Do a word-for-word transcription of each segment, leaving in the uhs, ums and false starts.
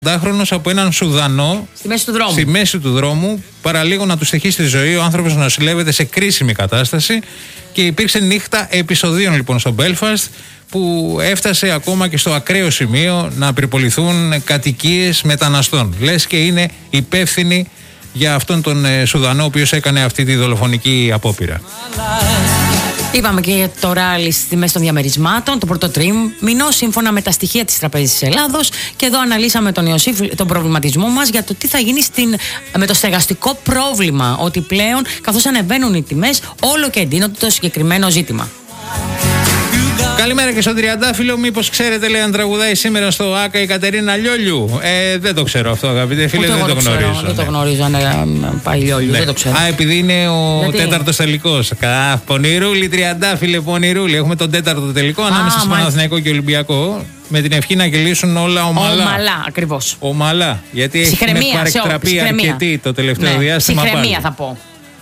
ογδόντα από έναν Σουδανό στη μέση του δρόμου. Στη μέση του δρόμου, παραλίγο να του στοιχεί στη ζωή. Ο άνθρωπος νοσηλεύεται σε κρίσιμη κατάσταση και υπήρξε νύχτα επεισοδίων λοιπόν στο Μπέλφαστ, που έφτασε ακόμα και στο ακραίο σημείο να πυρποληθούν κατοικίες μεταναστών. Λες και είναι υπεύθυνοι για αυτόν τον ε, Σουδανό ο οποίος έκανε αυτή τη δολοφονική απόπειρα. Είπαμε και για το ράλι στη μέση των διαμερισμάτων, το πρώτο τρίμηνο, σύμφωνα με τα στοιχεία της Τραπέζης της Ελλάδος. Και εδώ αναλύσαμε τον Ιωσήφ τον προβληματισμό μας για το τι θα γίνει στην, με το στεγαστικό πρόβλημα. Ότι πλέον, καθώς ανεβαίνουν οι τιμές, όλο και εντείνονται το συγκεκριμένο ζήτημα. Καλημέρα και στον Τριαντάφυλλο. Μήπως ξέρετε, λέει, αν τραγουδάει σήμερα στο ΆΚΑ η Κατερίνα Λιόλιου? Ε, δεν το ξέρω αυτό, αγαπητέ φίλε, δεν το γνωρίζω. Ξέρω, δεν το γνωρίζω, αν ναι. πάει Λιόλιου, ναι. Δεν το ξέρω. Α, επειδή είναι ο Γιατί? τέταρτος τελικός. Κα, πονηρούλη, Τριαντάφυλλε, πονηρούλη. Έχουμε τον τέταρτο τελικό ανάμεσα στο Παναθηναϊκό και Ολυμπιακό. Με την ευχή να κυλήσουν όλα ομαλά. Ομαλά, ακριβώς. Ομαλά. Γιατί έχει παρεκτραπεί αρκετή το τελευταίο ναι, διάστημα. Ψυχραιμία θα πω.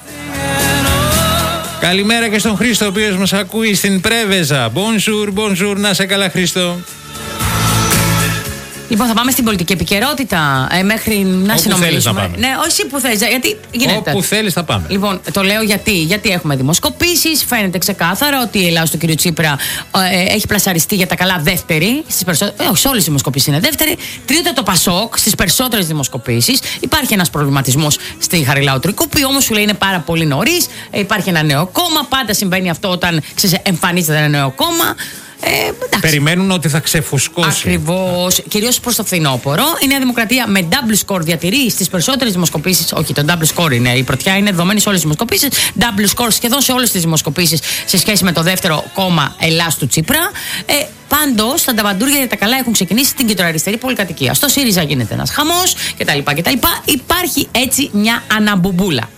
Καλημέρα και στον Χρήστο, ο οποίος μας ακούει στην Πρέβεζα. Bonjour, bonjour, να σε καλά, Χρήστο. Λοιπόν, θα πάμε στην πολιτική επικαιρότητα ε, μέχρι να όπου συνομιλήσουμε. Να πάμε. Ναι, όχι που θέλεις, γιατί γίνεται. Όπου θέλεις θα πάμε. Λοιπόν, το λέω γιατί. Γιατί έχουμε δημοσκοπήσεις. Φαίνεται ξεκάθαρα ότι η Ελλάδα του κ. Τσίπρα ε, έχει πλασαριστεί για τα καλά δεύτερη. Στις περισσότερες, ε, όχι, σε όλες τις δημοσκοπήσεις είναι δεύτερη. Τρίτο το Πασόκ στις περισσότερες δημοσκοπήσεις. Υπάρχει ένας προβληματισμός στη Χαριλάου Τρικούπη, όμως σου λέει είναι πάρα πολύ νωρίς. Ε, υπάρχει ένα νέο κόμμα. Πάντα συμβαίνει αυτό όταν ξέρεις, εμφανίζεται ένα νέο κόμμα. Ε, Περιμένουν ότι θα ξεφουσκώσει. Ακριβώς. Κυρίως προς το φθινόπωρο. Η Νέα Δημοκρατία με double score διατηρεί στις περισσότερες δημοσκοπήσεις. Όχι, το double score είναι. Η πρωτιά είναι δεδομένη σε όλες τις δημοσκοπήσεις. Double score σχεδόν σε όλες τις δημοσκοπήσεις σε σχέση με το δεύτερο κόμμα Ελλάς του Τσίπρα. Ε, Πάντως, τα νταβαντούρια για τα καλά έχουν ξεκινήσει στην κεντροαριστερή πολυκατοικία. Στο ΣΥΡΙΖΑ γίνεται ένας χαμός κτλ. κτλ. Υπάρχει έτσι μια αναμπουμπούλα.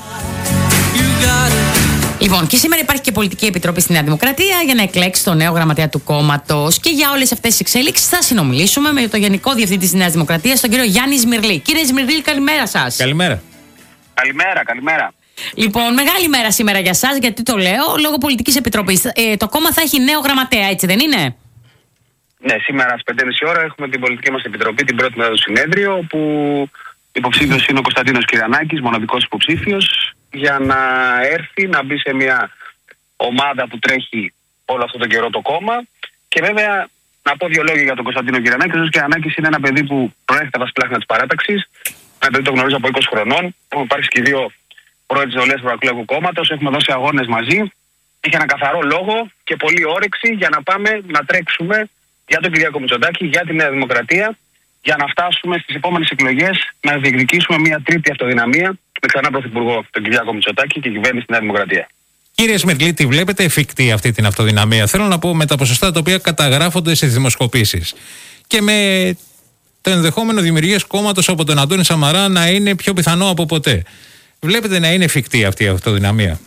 Λοιπόν, και σήμερα υπάρχει και πολιτική επιτροπή στη Νέα Δημοκρατία για να εκλέξει τον νέο γραμματέα του κόμματος. Και για όλες αυτές τις εξέλιξεις θα συνομιλήσουμε με τον Γενικό Διευθυντή της Νέας Δημοκρατίας, τον κύριο Γιάννη Σμυρλή. Κύριε Σμυρλή, καλημέρα σας. Καλημέρα. Καλημέρα, καλημέρα. Λοιπόν, μεγάλη μέρα σήμερα για σας, γιατί το λέω, λόγω πολιτικής επιτροπής. Ε, το κόμμα θα έχει νέο γραμματέα, έτσι δεν είναι? Ναι, σήμερα στις πέντε και μισή ώρα έχουμε την πολιτική μας επιτροπή, την πρώτη μέρα του συνέδριο, που υποψήφιος είναι ο Κωνσταντίνος Κυρανάκης, μοναδικός υποψήφιος, για να έρθει να μπει σε μια ομάδα που τρέχει όλο αυτό τον καιρό το κόμμα. Και βέβαια να πω δύο λόγια για τον Κωνσταντίνο Κυρανάκη. Ο Κυρανάκης είναι ένα παιδί που προέρχεται από τα σπλάχνα της παράταξης. Ένα παιδί το γνωρίζω από είκοσι χρονών. Έχουμε υπάρξει και δύο πρώην της Νεολαίας του Εκλογικού Κόμματος. Έχουμε δώσει αγώνες μαζί. Είχε ένα καθαρό λόγο και πολλή όρεξη για να πάμε να τρέξουμε για τον Κυριάκο Μητσοτάκη, για τη Νέα Δημοκρατία, για να φτάσουμε στις επόμενες εκλογές να διεκδικήσουμε μια τρίτη αυτοδυναμία με ξανά πρωθυπουργό τον Κυριάκο Μητσοτάκη και κυβέρνηση στη Νέα Δημοκρατία. Κύριε Σμυρλή, τη βλέπετε εφικτή αυτή την αυτοδυναμία? Θέλω να πω με τα ποσοστά τα οποία καταγράφονται στις δημοσκοπήσεις και με το ενδεχόμενο δημιουργίας κόμματος από τον Αντώνη Σαμαρά να είναι πιο πιθανό από ποτέ. Βλέπετε να είναι εφικτή αυτή η αυτοδυναμία?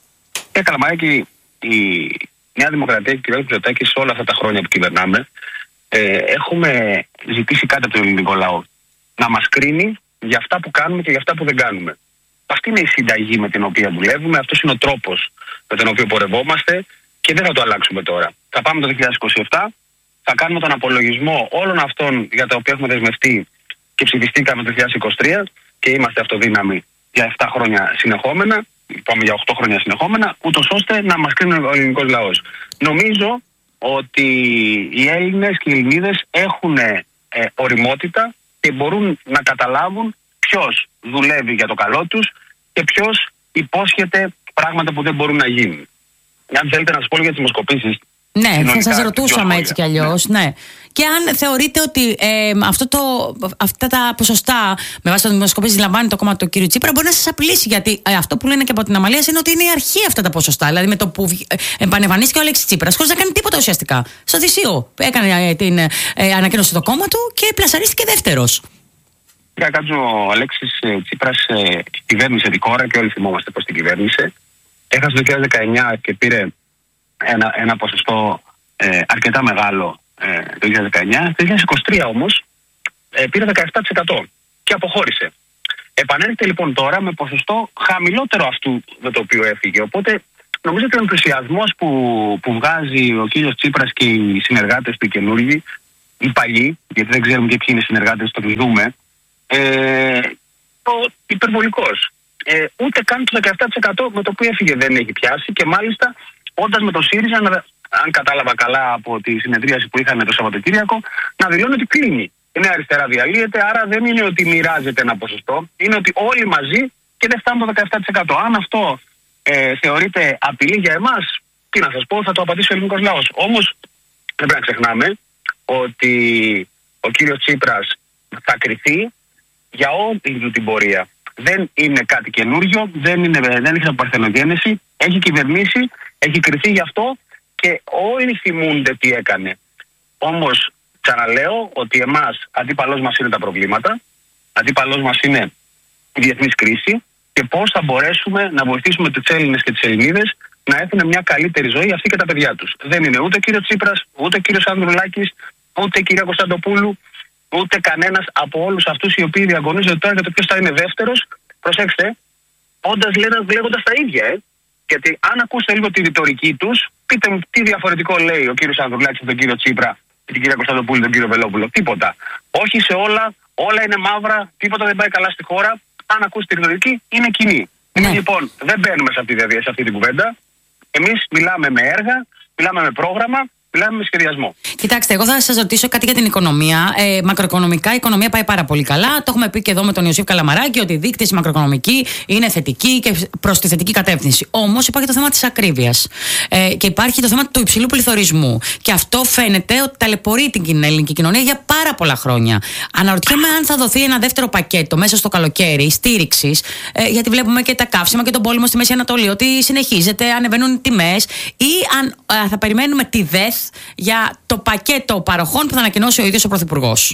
Ε, Καλαμαράκη, η Νέα Δημοκρατία και ο κ. Μητσοτάκη σε όλα αυτά τα χρόνια που κυβερνάμε ε, έχουμε ζητήσει κάτι από τον ελληνικό λαό. Να μας κρίνει για αυτά που κάνουμε και για αυτά που δεν κάνουμε. Αυτή είναι η συνταγή με την οποία δουλεύουμε, αυτός είναι ο τρόπος με τον οποίο πορευόμαστε και δεν θα το αλλάξουμε τώρα. Θα πάμε το δύο χιλιάδες είκοσι επτά, θα κάνουμε τον απολογισμό όλων αυτών για τα οποία έχουμε δεσμευτεί και ψηφιστήκαμε το δύο χιλιάδες είκοσι τρία και είμαστε αυτοδύναμοι για επτά χρόνια συνεχόμενα, πάμε για οκτώ χρόνια συνεχόμενα, ούτως ώστε να μας κρίνει ο ελληνικός λαός. Νομίζω ότι οι Έλληνες και οι Ελληνίδες έχουν ε, οριμότητα και μπορούν να καταλάβουν ποιος δουλεύει για το καλό τους και ποιος υπόσχεται πράγματα που δεν μπορούν να γίνουν. Αν θέλετε να σας πω για τις δημοσκοπήσεις. Ναι, θα σας ρωτούσαμε έτσι κι αλλιώς. Ναι. Ναι. Και αν θεωρείτε ότι ε, αυτό το, αυτά τα ποσοστά με βάση το δημοσκοπήσεις λαμβάνει το κόμμα του κ. Τσίπρα, μπορεί να σας απειλήσει. Γιατί ε, αυτό που λένε και από την Αμαλία είναι ότι είναι η αρχή αυτά τα ποσοστά. Δηλαδή με το που ε, επανεμφανίστηκε ο Αλέξης Τσίπρας, χωρίς να κάνει τίποτα ουσιαστικά. Στο Θησίο έκανε ε, την ε, ανακοίνωση το κόμμα του και πλασαρίστηκε δεύτερος. Κύριε Κάτσο, ο Αλέξης Τσίπρας ε, κυβέρνησε τη χώρα και όλοι θυμόμαστε πώς την κυβέρνησε. Έχασε το δύο χιλιάδες δεκαεννιά και πήρε ένα, ένα ποσοστό ε, αρκετά μεγάλο ε, το δύο χιλιάδες δεκαεννιά. Το δύο χιλιάδες είκοσι τρία όμως ε, πήρε δεκαεπτά τοις εκατό και αποχώρησε. Επανέρχεται λοιπόν τώρα με ποσοστό χαμηλότερο αυτού με το οποίο έφυγε. Οπότε νομίζω ότι ο ενθουσιασμός που, που βγάζει ο κύριος Τσίπρας και οι συνεργάτες του καινούργοι οι παλιοί, γιατί δεν ξέρουμε και ποιοι είναι οι συνεργάτες, το δούμε, ε, ο υπερβολικός. Ε, ούτε καν το δεκαεπτά τοις εκατό με το που έφυγε δεν έχει πιάσει και μάλιστα όντας με το ΣΥΡΙΖΑ, να, αν κατάλαβα καλά από τη συνεδρίαση που είχαμε το Σαββατοκύριακο, να δηλώνει ότι κλείνει. Η Νέα Αριστερά διαλύεται, άρα δεν είναι ότι μοιράζεται ένα ποσοστό, είναι ότι όλοι μαζί και δεν φτάνουν το δεκαεπτά τοις εκατό. Αν αυτό ε, θεωρείται απειλή για εμάς, τι να σας πω, θα το απαντήσει ο ελληνικός λαός. Όμως δεν πρέπει να ξεχνάμε ότι ο κύριος Τσίπρας θα κριθεί για όλη του την πορεία. Δεν είναι κάτι καινούριο, δεν, είναι, δεν έχει παρθενογένεση, έχει κυβερνήσει, έχει κριθεί γι' αυτό και όλοι θυμούνται τι έκανε. Όμως ξαναλέω ότι εμάς αντίπαλός μας είναι τα προβλήματα, αντίπαλός μας είναι η διεθνής κρίση και πώς θα μπορέσουμε να βοηθήσουμε τους Έλληνες και τις Ελληνίδες να έχουν μια καλύτερη ζωή αυτοί και τα παιδιά τους. Δεν είναι ούτε ο κύριος Τσίπρας, ούτε ο κύριος Ανδρουλάκης, ούτε η κυρία Κωνσταντοπούλου, ούτε κανένας από όλους αυτούς οι οποίοι διαγωνίζονται τώρα για το ποιος θα είναι δεύτερος. Προσέξτε, όντας λέγοντας τα ίδια, ε. Γιατί αν ακούσετε λίγο τη ρητορική τους, πείτε μου τι διαφορετικό λέει ο κύριος Ανδρουλάκης με τον κύριο Τσίπρα και την κυρία Κωνσταντοπούλου και τον κύριο Βελόπουλο. Τίποτα. Όχι σε όλα, όλα είναι μαύρα, τίποτα δεν πάει καλά στη χώρα. Αν ακούσετε τη ρητορική, είναι κοινή. Ναι. Εμείς λοιπόν δεν μπαίνουμε σε αυτή, σε αυτή την κουβέντα. Εμείς μιλάμε με έργα, μιλάμε με πρόγραμμα, μιλάμε με σχεδιασμό. Κοιτάξτε, εγώ θα σας ρωτήσω κάτι για την οικονομία. Ε, μακροοικονομικά η οικονομία πάει πάρα πολύ καλά. Το έχουμε πει και εδώ με τον Ιωσήφ Καλαμαράκη ότι οι δείκτες μακροοικονομικοί είναι θετικοί και προς τη θετική κατεύθυνση. Όμως υπάρχει το θέμα της ακρίβειας. Ε, και υπάρχει το θέμα του υψηλού πληθωρισμού. Και αυτό φαίνεται ότι ταλαιπωρεί την ελληνική κοινωνία για πάρα πολλά χρόνια. Αναρωτιέμαι αν θα δοθεί ένα δεύτερο πακέτο μέσα στο καλοκαίρι στήριξης, ε, γιατί βλέπουμε και τα καύσιμα και τον πόλεμο στη Μέση Ανατολή, ότι συνεχίζεται, ανεβαίνουν οι τιμές, ή αν ε, θα περιμένουμε τη ΔΕΘ για το πακέτο παροχών που θα ανακοινώσει ο ίδιος ο Πρωθυπουργός.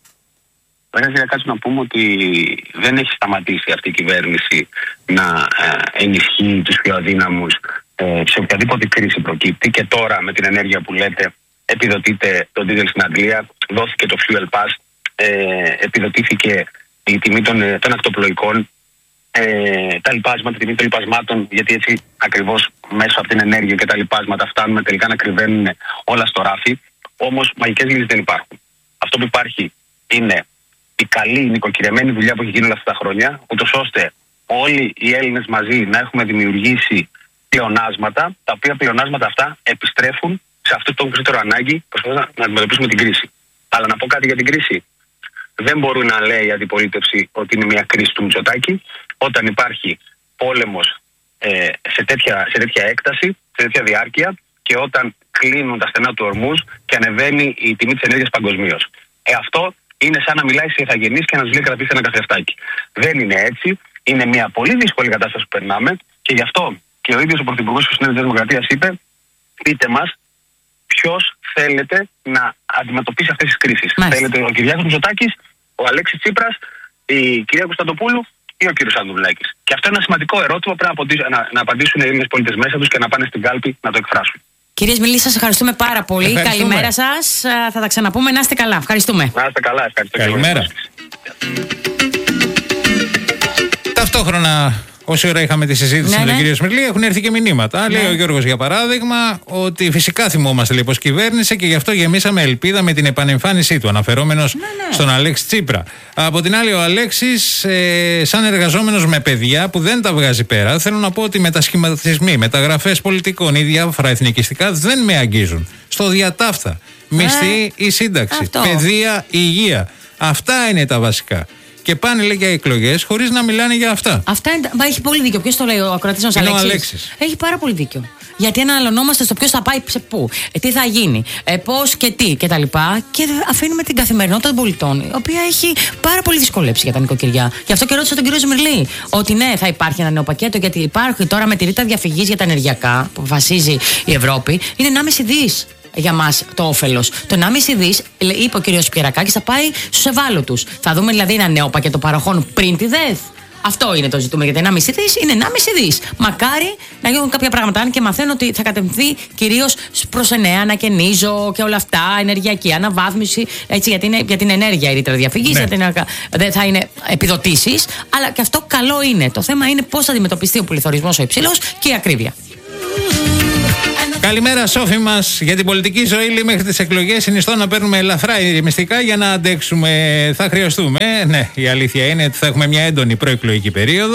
Πρέπει να κάτσουμε να πούμε ότι δεν έχει σταματήσει αυτή η κυβέρνηση να ε, ενισχύει τους πιο αδύναμους ε, σε οποιαδήποτε κρίση προκύπτει και τώρα με την ενέργεια που λέτε επιδοτείται το δίζελ στην Αγγλία, δόθηκε το fuel pass, ε, επιδοτήθηκε η τιμή των, των ακτοπλοϊκών, ε, τα λοιπάσματα, τιμή των λοιπασμάτων, γιατί έτσι ακριβώς μέσα από την ενέργεια και τα λοιπάσματα φτάνουμε τελικά να κρυβαίνουν όλα στο ράφι. Όμως μαγικές λύσεις δεν υπάρχουν. Αυτό που υπάρχει είναι η καλή νοικοκυρεμένη δουλειά που έχει γίνει όλα αυτά τα χρόνια, ούτως ώστε όλοι οι Έλληνες μαζί να έχουμε δημιουργήσει πλεονάσματα, τα οποία πλεονάσματα αυτά επιστρέφουν σε αυτό το περισσότερο ανάγκη, προσπαθώντας να αντιμετωπίσουμε την κρίση. Αλλά να πω κάτι για την κρίση. Δεν μπορεί να λέει η αντιπολίτευση ότι είναι μια κρίση του Μητσοτάκη, όταν υπάρχει πόλεμος ε, σε, τέτοια, σε τέτοια έκταση, σε τέτοια διάρκεια και όταν κλείνουν τα στενά του ορμούς και ανεβαίνει η τιμή της ενέργειας παγκοσμίως. Ε, αυτό είναι σαν να μιλάει σε ηθαγενείς και να τους λέει κρατήστε ένα καθρεφτάκι. Δεν είναι έτσι. Είναι μια πολύ δύσκολη κατάσταση που περνάμε και γι' αυτό και ο ίδιος ο Πρωθυπουργός της Νέας Δημοκρατίας είπε: πείτε μας ποιος θέλετε να αντιμετωπίσει αυτές τις κρίσεις. Θέλετε ο Κυριάκος Μητσοτάκης, ο Αλέξης Τσίπρας, η κυρία Κωνσταντοπούλου ή ο κύριος Ανδρουλάκης. Και αυτό είναι ένα σημαντικό ερώτημα που πρέπει να, να, να απαντήσουν οι Έλληνες πολίτες μέσα τους και να πάνε στην κάλπη να το εκφράσουν. Κυρίες Μιλή, σας ευχαριστούμε πάρα πολύ. Ευχαριστούμε. Καλημέρα σας. Θα τα ξαναπούμε. Να είστε καλά. Ευχαριστούμε. Να είστε καλά. Ευχαριστώ. Καλημέρα. Ταυτόχρονα, όση ώρα είχαμε τη συζήτηση ναι, με τον ναι. κύριο Σμυρλή, έχουν έρθει και μηνύματα. Ναι. Λέει ο Γιώργος, για παράδειγμα, ότι φυσικά θυμόμαστε λέει πως κυβέρνησε και γι' αυτό γεμίσαμε ελπίδα με την επανεμφάνισή του. Αναφερόμενος ναι, ναι. στον Αλέξη Τσίπρα. Από την άλλη, ο Αλέξης, ε, σαν εργαζόμενος με παιδιά που δεν τα βγάζει πέρα, θέλω να πω ότι μετασχηματισμοί, μεταγραφές πολιτικών ή διάφορα εθνικιστικά δεν με αγγίζουν. Στο διατάφτα. Μισθή ε, ή σύνταξη. Αυτό. Παιδεία, υγεία. Αυτά είναι τα βασικά. Και πάνε λέει για εκλογές χωρίς να μιλάνε για αυτά. Αυτά είναι, μα έχει πολύ δίκιο. Ποιος το λέει, ο ακροατής μας Αλέξης? Αλέξης. Έχει πάρα πολύ δίκιο. Γιατί αναλωνόμαστε στο ποιος θα πάει σε πού, ε, τι θα γίνει, ε, πώς και τι κτλ. Και, και αφήνουμε την καθημερινότητα των πολιτών, η οποία έχει πάρα πολύ δυσκολέψει για τα νοικοκυριά. Γι' αυτό και ρώτησα τον κύριο Σμυρλή ότι ναι, θα υπάρχει ένα νέο πακέτο, γιατί υπάρχει τώρα με τη ρήτρα διαφυγής για τα ενεργειακά που αποφασίζει η Ευρώπη, είναι ενάμιση δις. Για μας το όφελος. Το ενάμιση δις, είπε ο κ. Πιερακάκης, θα πάει στους ευάλωτους. Θα δούμε δηλαδή ένα νέο πακέτο παροχών πριν τη ΔΕΘ. Αυτό είναι το ζητούμενο, γιατί ενάμιση δις είναι ενάμιση δις. Μακάρι να γίνουν κάποια πράγματα, αν και μαθαίνω ότι θα κατευθυνθεί κυρίως προς εννέα, ανακαινίζω και όλα αυτά, ενεργειακή αναβάθμιση, έτσι, γιατί είναι για την ενέργεια η ρήτρα διαφυγής, ναι. Δεν θα είναι επιδοτήσεις, αλλά και αυτό καλό είναι. Το θέμα είναι πώς θα αντιμετωπιστεί ο πληθωρισμός ο υψηλός και η ακρίβεια. Καλημέρα, Σόφη μας. Για την πολιτική ζωή, λέει, μέχρι τις εκλογές συνιστώ να παίρνουμε ελαφρά ηρεμιστικά για να αντέξουμε. Θα χρειαστούμε. Ναι, η αλήθεια είναι ότι θα έχουμε μια έντονη προεκλογική περίοδο.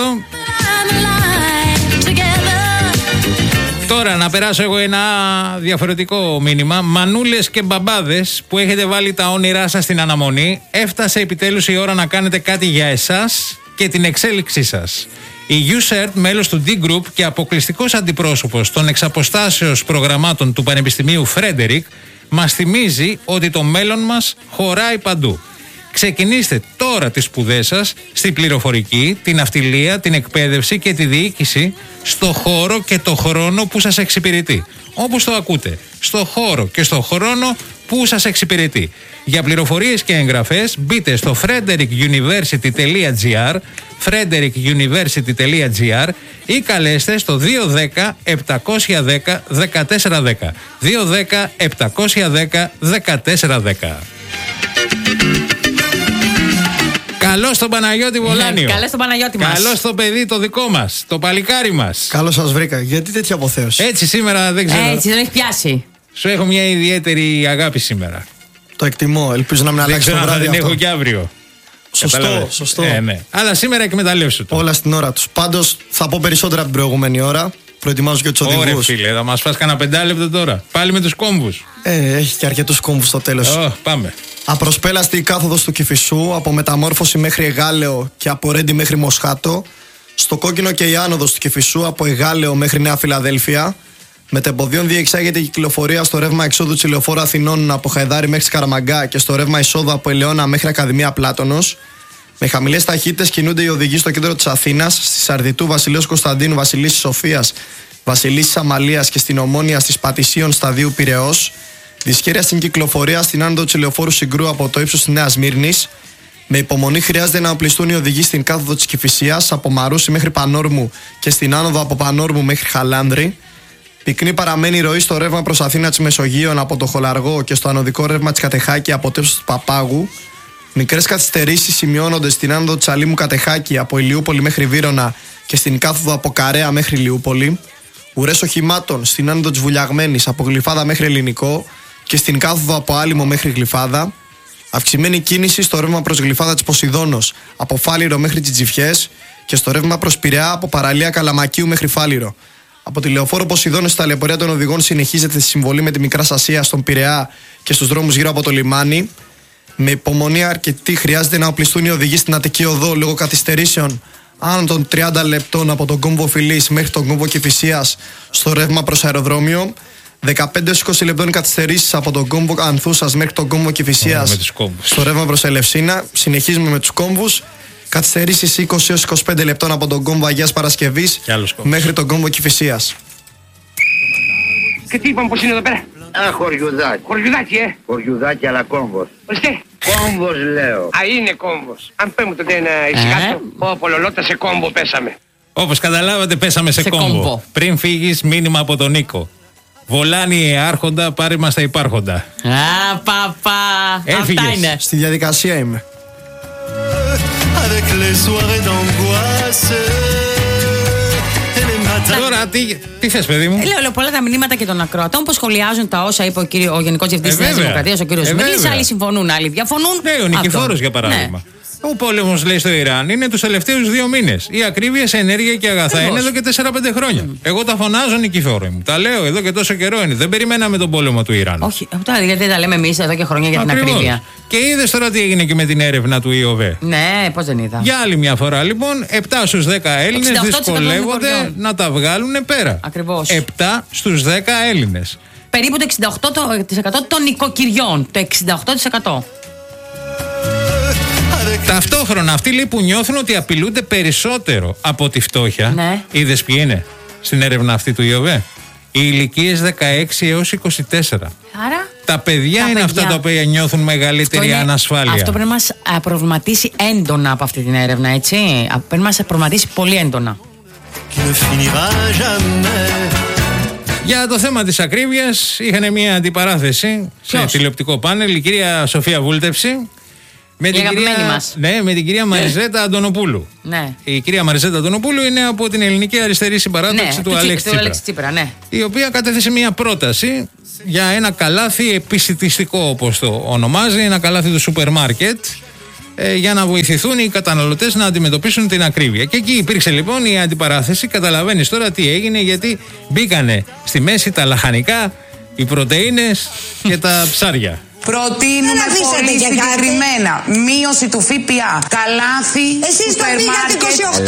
Τώρα να περάσω εγώ ένα διαφορετικό μήνυμα. Μανούλες και μπαμπάδες που έχετε βάλει τα όνειρά σας στην αναμονή, έφτασε επιτέλους η ώρα να κάνετε κάτι για εσάς και την εξέλιξή σας. Η YouSert, μέλος του D-Group και αποκλειστικός αντιπρόσωπος των εξαποστάσεως προγραμμάτων του Πανεπιστημίου Φρέντερικ, μας θυμίζει ότι το μέλλον μας χωράει παντού. Ξεκινήστε τώρα τις σπουδές σας στην πληροφορική, την ναυτιλία, την εκπαίδευση και τη διοίκηση στο χώρο και το χρόνο που σας εξυπηρετεί. Όπως το ακούτε, στο χώρο και στο χρόνο που σας εξυπηρετεί. Για πληροφορίες και εγγραφές μπείτε στο frederick university dot gr frederick university dot gr ή καλέστε στο δύο ένα μηδέν επτά ένα μηδέν ένα τέσσερα ένα μηδέν δύο ένα μηδέν επτά ένα μηδέν ένα τέσσερα ένα μηδέν. Καλώς τον Παναγιώτη Βολάνιο. Καλώς τον Παναγιώτη μας. Καλώς το παιδί το δικό μας, το παλικάρι μας. Καλώς σας βρήκα. Γιατί τέτοια αποθέωση? Έτσι σήμερα δεν ξέρω. Έτσι δεν έχει πιάσει. Σου έχω μια ιδιαίτερη αγάπη σήμερα. Το εκτιμώ. Ελπίζω να μην αλλάξει το βράδυ. βράδυ Δεν αυτό. έχω και αύριο. Σωστό, Καταλάβες. σωστό. Ε, ναι. Αλλά σήμερα εκμεταλλεύσου το. Όλα στην ώρα τους. Πάντως θα πω περισσότερα από την προηγούμενη ώρα. Προετοιμάζω και τους Ωραία, οδηγούς. φίλε, θα μας φας κανένα πεντάλεπτο τώρα. Πάλι με τους κόμβους. Ε, έχει και αρκετούς κόμβους στο τέλος. Oh, πάμε. Απροσπέλαστη η κάθοδος του Κηφισού, από Μεταμόρφωση μέχρι Εγάλεο και από Ρέντι μέχρι Μοσχάτο. Στο κόκκινο και η άνοδος του Κηφισού, από Εγάλεο μέχρι Νέα Φιλαδέλφια. Μετεμποδίων διεξάγεται η κυκλοφορία στο ρεύμα εξόδου της Ηλεοφόρου Αθηνών από Χαϊδάρι μέχρι Σκαραμαγκά και στο ρεύμα εισόδου από Ελαιώνα μέχρι Ακαδημία Πλάτωνος. Με χαμηλές ταχύτητες κινούνται οι οδηγοί στο κέντρο της Αθήνας, στη Σαρδιτού, Βασιλέως Κωνσταντίνου, Βασιλίσσης Σοφίας, Βασιλίσσης Αμαλίας και στην Ομόνια στις Πατησίων Σταδίου Πειραιώς. Δυσχέρεια στην κυκλοφορία στην άνοδο της Ηλεοφόρου Συγκρού από το ύψος της Νέας Μύρνης. Με υπομονή χρειάζεται να οπλιστούν οι οδηγοί στην κάθοδο της Κηφισίας από Μαρούσι μέχρι Πανόρμου και στην άνοδο από Πανόρμου μέχρι Χαλάνδρη. Πυκνή παραμένει η ροή στο ρεύμα προς Αθήνα της Μεσογείων από το Χολαργό και στο ανωδικό ρεύμα της Κατεχάκη από το ύψος του Παπάγου. Μικρές καθυστερήσεις σημειώνονται στην άνοδο της Αλήμου Κατεχάκη από Ηλιούπολη μέχρι Βύρωνα και στην κάθοδο από Καρέα μέχρι Ηλιούπολη. Ουρές οχημάτων στην άνοδο της Βουλιαγμένης από Γλυφάδα μέχρι Ελληνικό και στην κάθοδο από Άλυμο μέχρι Γλυφάδα. Αυξημένη κίνηση στο ρεύμα προς Γλυφάδα της Ποσειδώνος από Φάληρο μέχρι Τσιτζιφιές και στο ρεύμα προς Πειραιά από Παραλία Καλαμακίου μέχρι Φάληρο. Από τη Λεωφόρο Ποσειδώνος η ταλαιπωρία των οδηγών συνεχίζεται στη συμβολή με τη Μικράς Ασίας στον Πειραιά και στους δρόμους γύρω από το λιμάνι. Με υπομονή αρκετή χρειάζεται να οπλιστούν οι οδηγοί στην Αττική Οδό λόγω καθυστερήσεων άνω των τριάντα λεπτών από τον κόμβο Φιλής μέχρι τον κόμβο Κηφισίας στο ρεύμα προς αεροδρόμιο. δεκαπέντε έως είκοσι λεπτών καθυστερήσεις από τον κόμβο Ανθούσας μέχρι τον κόμβο Κηφισίας στο ρεύμα προς Ελευσίνα. Συνεχίζουμε με τους κόμβους. Καθυστερήσεις είκοσι έως είκοσι πέντε λεπτών από τον κόμβο Αγίας Παρασκευής μέχρι τον κόμβο Κηφισίας. Και τι είπαμε πως είναι εδώ πέρα? Α, χωριουδάκι. Χωριουδάκι, ε. Χωριουδάκι, αλλά κόμβος. Ορίστε. Κόμβος, λέω. Α, είναι κόμβος. Αν πέμω τότε ένα ησυχάστο. Ω, πολλολότα σε κόμβο πέσαμε. Όπως καταλάβατε, πέσαμε σε, Σε κόμπο. κόμπο. Πριν φύγεις, μήνυμα από τον Νίκο. Βολάνι άρχοντα, πάρε μας τα υπάρχοντα. Α, παπά. Έφυγες. Αυτά είναι. Στη διαδικασία είμαι. Avec les soirées d'angoisse et les matins. Τώρα, τι, τι θες, παιδί μου? Λέω, λέω πολλά τα μηνύματα και των ακροατών που σχολιάζουν τα όσα είπε ο, κύριο, ο Γενικός Διευθυντής Ε, της Νέας βέβαια. Δημοκρατίας, ο κύριος Ε, Μίλης. βέβαια. Άλλοι συμφωνούν, άλλοι διαφωνούν. Ναι, ο Νικηφόρος Αυτό. για παράδειγμα. Ναι. Ο πόλεμος, λέει, στο Ιράν είναι τους τελευταίους δύο μήνες. Η ακρίβεια σε ενέργεια και αγαθά Ακριβώς. είναι εδώ και τέσσερα πέντε χρόνια. Mm. Εγώ τα φωνάζω, Νικηφόρο μου. Τα λέω εδώ και τόσο καιρό είναι. Δεν περιμέναμε τον πόλεμο του Ιράν. Όχι, τώρα γιατί δεν τα λέμε εμείς εδώ και χρόνια για την Ακριβώς. ακρίβεια. Και είδες τώρα τι έγινε και με την έρευνα του ΙΟΒΕ. Ναι, πώς δεν είδα. Για άλλη μια φορά λοιπόν, επτά στους δέκα Έλληνες εξήντα οκτώ τοις εκατό των δυσκολεύονται χωριών. να τα βγάλουν πέρα. Ακριβώς. επτά στους δέκα Έλληνες. Περίπου το εξήντα οκτώ τοις εκατό των νοικοκυριών. Το εξήντα οκτώ τοις εκατό. Ταυτόχρονα αυτοί, λέει, που νιώθουν ότι απειλούνται περισσότερο από τη φτώχεια. Ναι. Είδες ποιοι είναι στην έρευνα αυτή του ΙΟΒΕ? Οι ηλικίες δεκαέξι έως είκοσι τέσσερα. Άρα. Τα παιδιά Τα είναι παιδιά. αυτά τα οποία νιώθουν μεγαλύτερη Αυτό είναι- ανασφάλεια. Αυτό πρέπει να μας α, προβληματίσει έντονα από αυτή την έρευνα, έτσι. Α, Πρέπει να μας προβληματίσει πολύ έντονα. Qui ne finira jamais. Για το θέμα της ακρίβειας είχαν μια αντιπαράθεση σε Ποιος? τηλεοπτικό πάνελ η κυρία Σοφία Βούλτευση Με την, κυρία, μας. Ναι, με την κυρία Μαριζέτα Αντωνοπούλου. Ναι. Η κυρία Μαριζέτα Αντωνοπούλου είναι από την Ελληνική Αριστερή Συμπαράταξη ναι, του, του Αλέξη Τσίπρα. Τσίπρα, Τσίπρα ναι. Η οποία κατέθεσε μια πρόταση για ένα καλάθι επισιτιστικό, όπως το ονομάζει, ένα καλάθι του σούπερ μάρκετ, ε, για να βοηθηθούν οι καταναλωτές να αντιμετωπίσουν την ακρίβεια. Και εκεί υπήρξε λοιπόν η αντιπαράθεση. Καταλαβαίνεις τώρα τι έγινε, γιατί μπήκανε στη μέση τα λαχανικά, οι πρωτεΐνες και τα ψάρια. Προτείνουμε πολύ συγκεκριμένα μείωση του ΦΠΑ, καλάθι, σούπερ μάρκετ,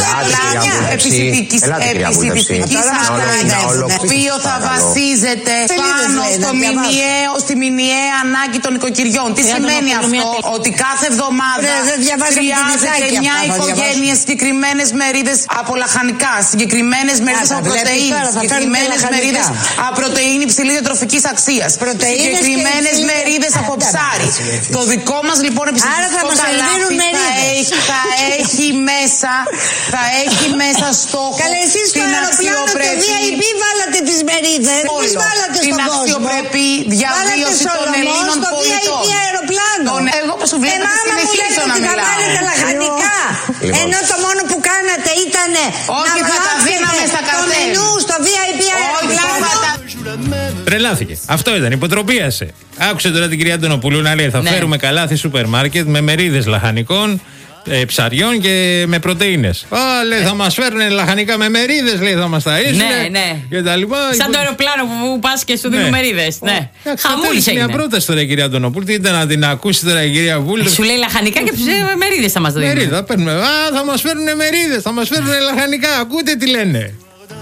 επισητικής ανάγκης, το οποίο θα βασίζεται πάνω στο μηνιαίο, στη μηνιαία ανάγκη των οικοκυριών. Τι σημαίνει αυτό? Ότι κάθε εβδομάδα χρειάζεται μια οικογένεια συγκεκριμένες μερίδες από λαχανικά, συγκεκριμένες μερίδες από πρωτεΐνη, συγκεκριμένες μερίδες από πρωτεΐνη υψηλής διατροφικής αξίας, συγκεκριμένες μερίδες από ψάρι. Το δικό μας λοιπόν επιστημονικό καλάθι θα έχει, θα έχει μέσα, θα έχει μέσα στόχο την αξιοπρεπή. Το βι άι πι βάλατε τις μερίδες. Εμείς βάλατε στον κόσμο. Την αξιοπρεπή διαβίωση των Ελλήνων πολιτών. Εγώ που σου βλέπω να συνεχίσω να μιλάω. Θα βάλετε λαχανικά. Ενώ το μόνο που κάνατε ήταν να βγάλετε το μενού στο βι άι πι αεροπλάνο. Τρελάθηκε. Αυτό ήταν, υποτροπίασε. Άκουσε τώρα την κυρία Αντωνοπούλου να λέει: θα ναι. φέρουμε καλάθι σούπερ μάρκετ με μερίδες λαχανικών, ε, ψαριών και με πρωτεΐνες. Α, λέει, θα μας φέρουν λαχανικά με μερίδες, λέει, θα μας ταΐσουν. Ναι, ναι. Και τα λοιπά. Σαν το αεροπλάνο που πας και σου δίνουν μερίδες. Ναι. Χαμούλης έγινε. Μια πρόταση τώρα η κυρία Αντωνοπούλου. Τι ήταν να την ακούσει τώρα η κυρία Βούλη. Σου λέει λαχανικά και μερίδες θα μας δίνουν. Μερίδα, παίρνουμε. Α, θα μας φέρουν μερίδες, θα μας φέρουν λαχανικά. Ακούτε τι λένε.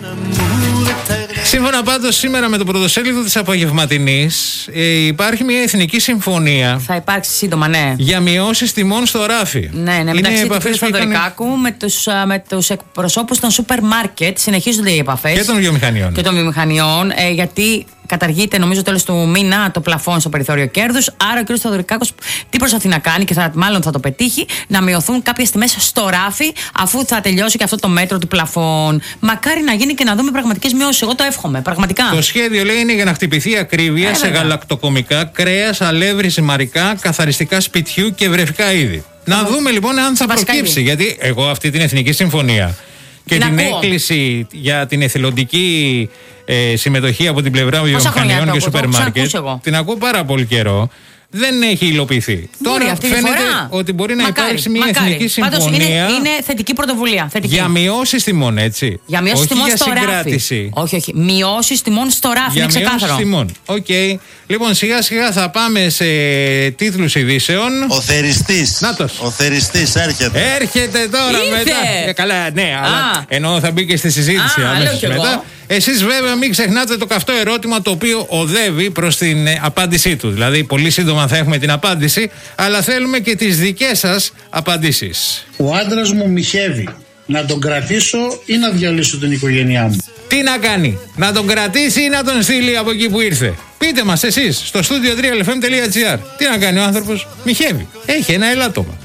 Σύμφωνα πάντως σήμερα με το πρωτοσέλιδο της Απογευματινής, ε, υπάρχει μια εθνική συμφωνία. Θα υπάρξει σύντομα, ναι. Για μειώσεις τιμών στο ράφι. Ναι, ναι, μεταξύ του κ. Θοδωρικάκου με τους, με τους εκπροσώπους των σούπερ μάρκετ συνεχίζονται οι επαφές. Και των βιομηχανιών. Και των βιομηχανιών, ε, γιατί καταργείται νομίζω τέλος του μήνα το πλαφόν στο περιθώριο κέρδους. Άρα ο κ. Θοδωρικάκος τι προσπαθεί να κάνει και θα, μάλλον θα το πετύχει, να μειωθούν κάποιες τιμές στο ράφι, αφού θα τελειώσει και αυτό το μέτρο του πλαφόν. Μακάρι να γίνει και να δούμε πραγματικές μειώσεις. Εγώ το εύχομαι, πραγματικά. Το σχέδιο λέει είναι για να χτυπηθεί η ακρίβεια ε, σε γαλακτοκομικά, κρέας, αλεύρι, ζυμαρικά, καθαριστικά σπιτιού και βρεφικά είδη. Να δούμε λοιπόν αν θα προκύψει. Γιατί εγώ αυτή την εθνική συμφωνία και την ακούω. Έκκληση για την εθελοντική ε, συμμετοχή από την πλευρά βιομηχανιών και σούπερ μάρκετ την ακούω πάρα πολύ καιρό. Δεν έχει υλοποιηθεί. Μπορεί Τώρα αυτή φαίνεται φορά. ότι μπορεί να μακάρι, υπάρξει μια μακάρι. εθνική συμφωνία. Πάντως είναι, είναι θετική πρωτοβουλία. Θετική. Για μειώσεις τιμών, έτσι. Για μειώσεις τιμών στο ράφι. Όχι, όχι. Μειώσεις τιμών στο ράφι. Για είναι ξεκάθαρο. Μειώσεις τιμών. Οκ. Okay. Λοιπόν, σιγά σιγά θα πάμε σε τίτλους ειδήσεων. Ο θεριστής. Νάτος. Ο θεριστής έρχεται. Έρχεται τώρα Ήρθε. μετά. Ε, καλά, ναι, α. αλλά ενώ θα μπει και στη συζήτηση Α, αμέσως μετά. Εσείς βέβαια μην ξεχνάτε το καυτό ερώτημα το οποίο οδεύει προς την ε, απάντησή του. Δηλαδή πολύ σύντομα θα έχουμε την απάντηση, αλλά θέλουμε και τις δικές σας απαντήσεις. Ο άντρας μου μοιχεύει. Να τον κρατήσω ή να διαλύσω την οικογένειά μου? Τι να κάνει, να τον κρατήσει ή να τον στείλει από εκεί που ήρθε? Πείτε μας εσείς στο στούντιο τρία ελ εφ εμ τελεία τζι άρ. Τι να κάνει ο άνθρωπος? Μοιχεύει. Έχει ένα ελάττωμα.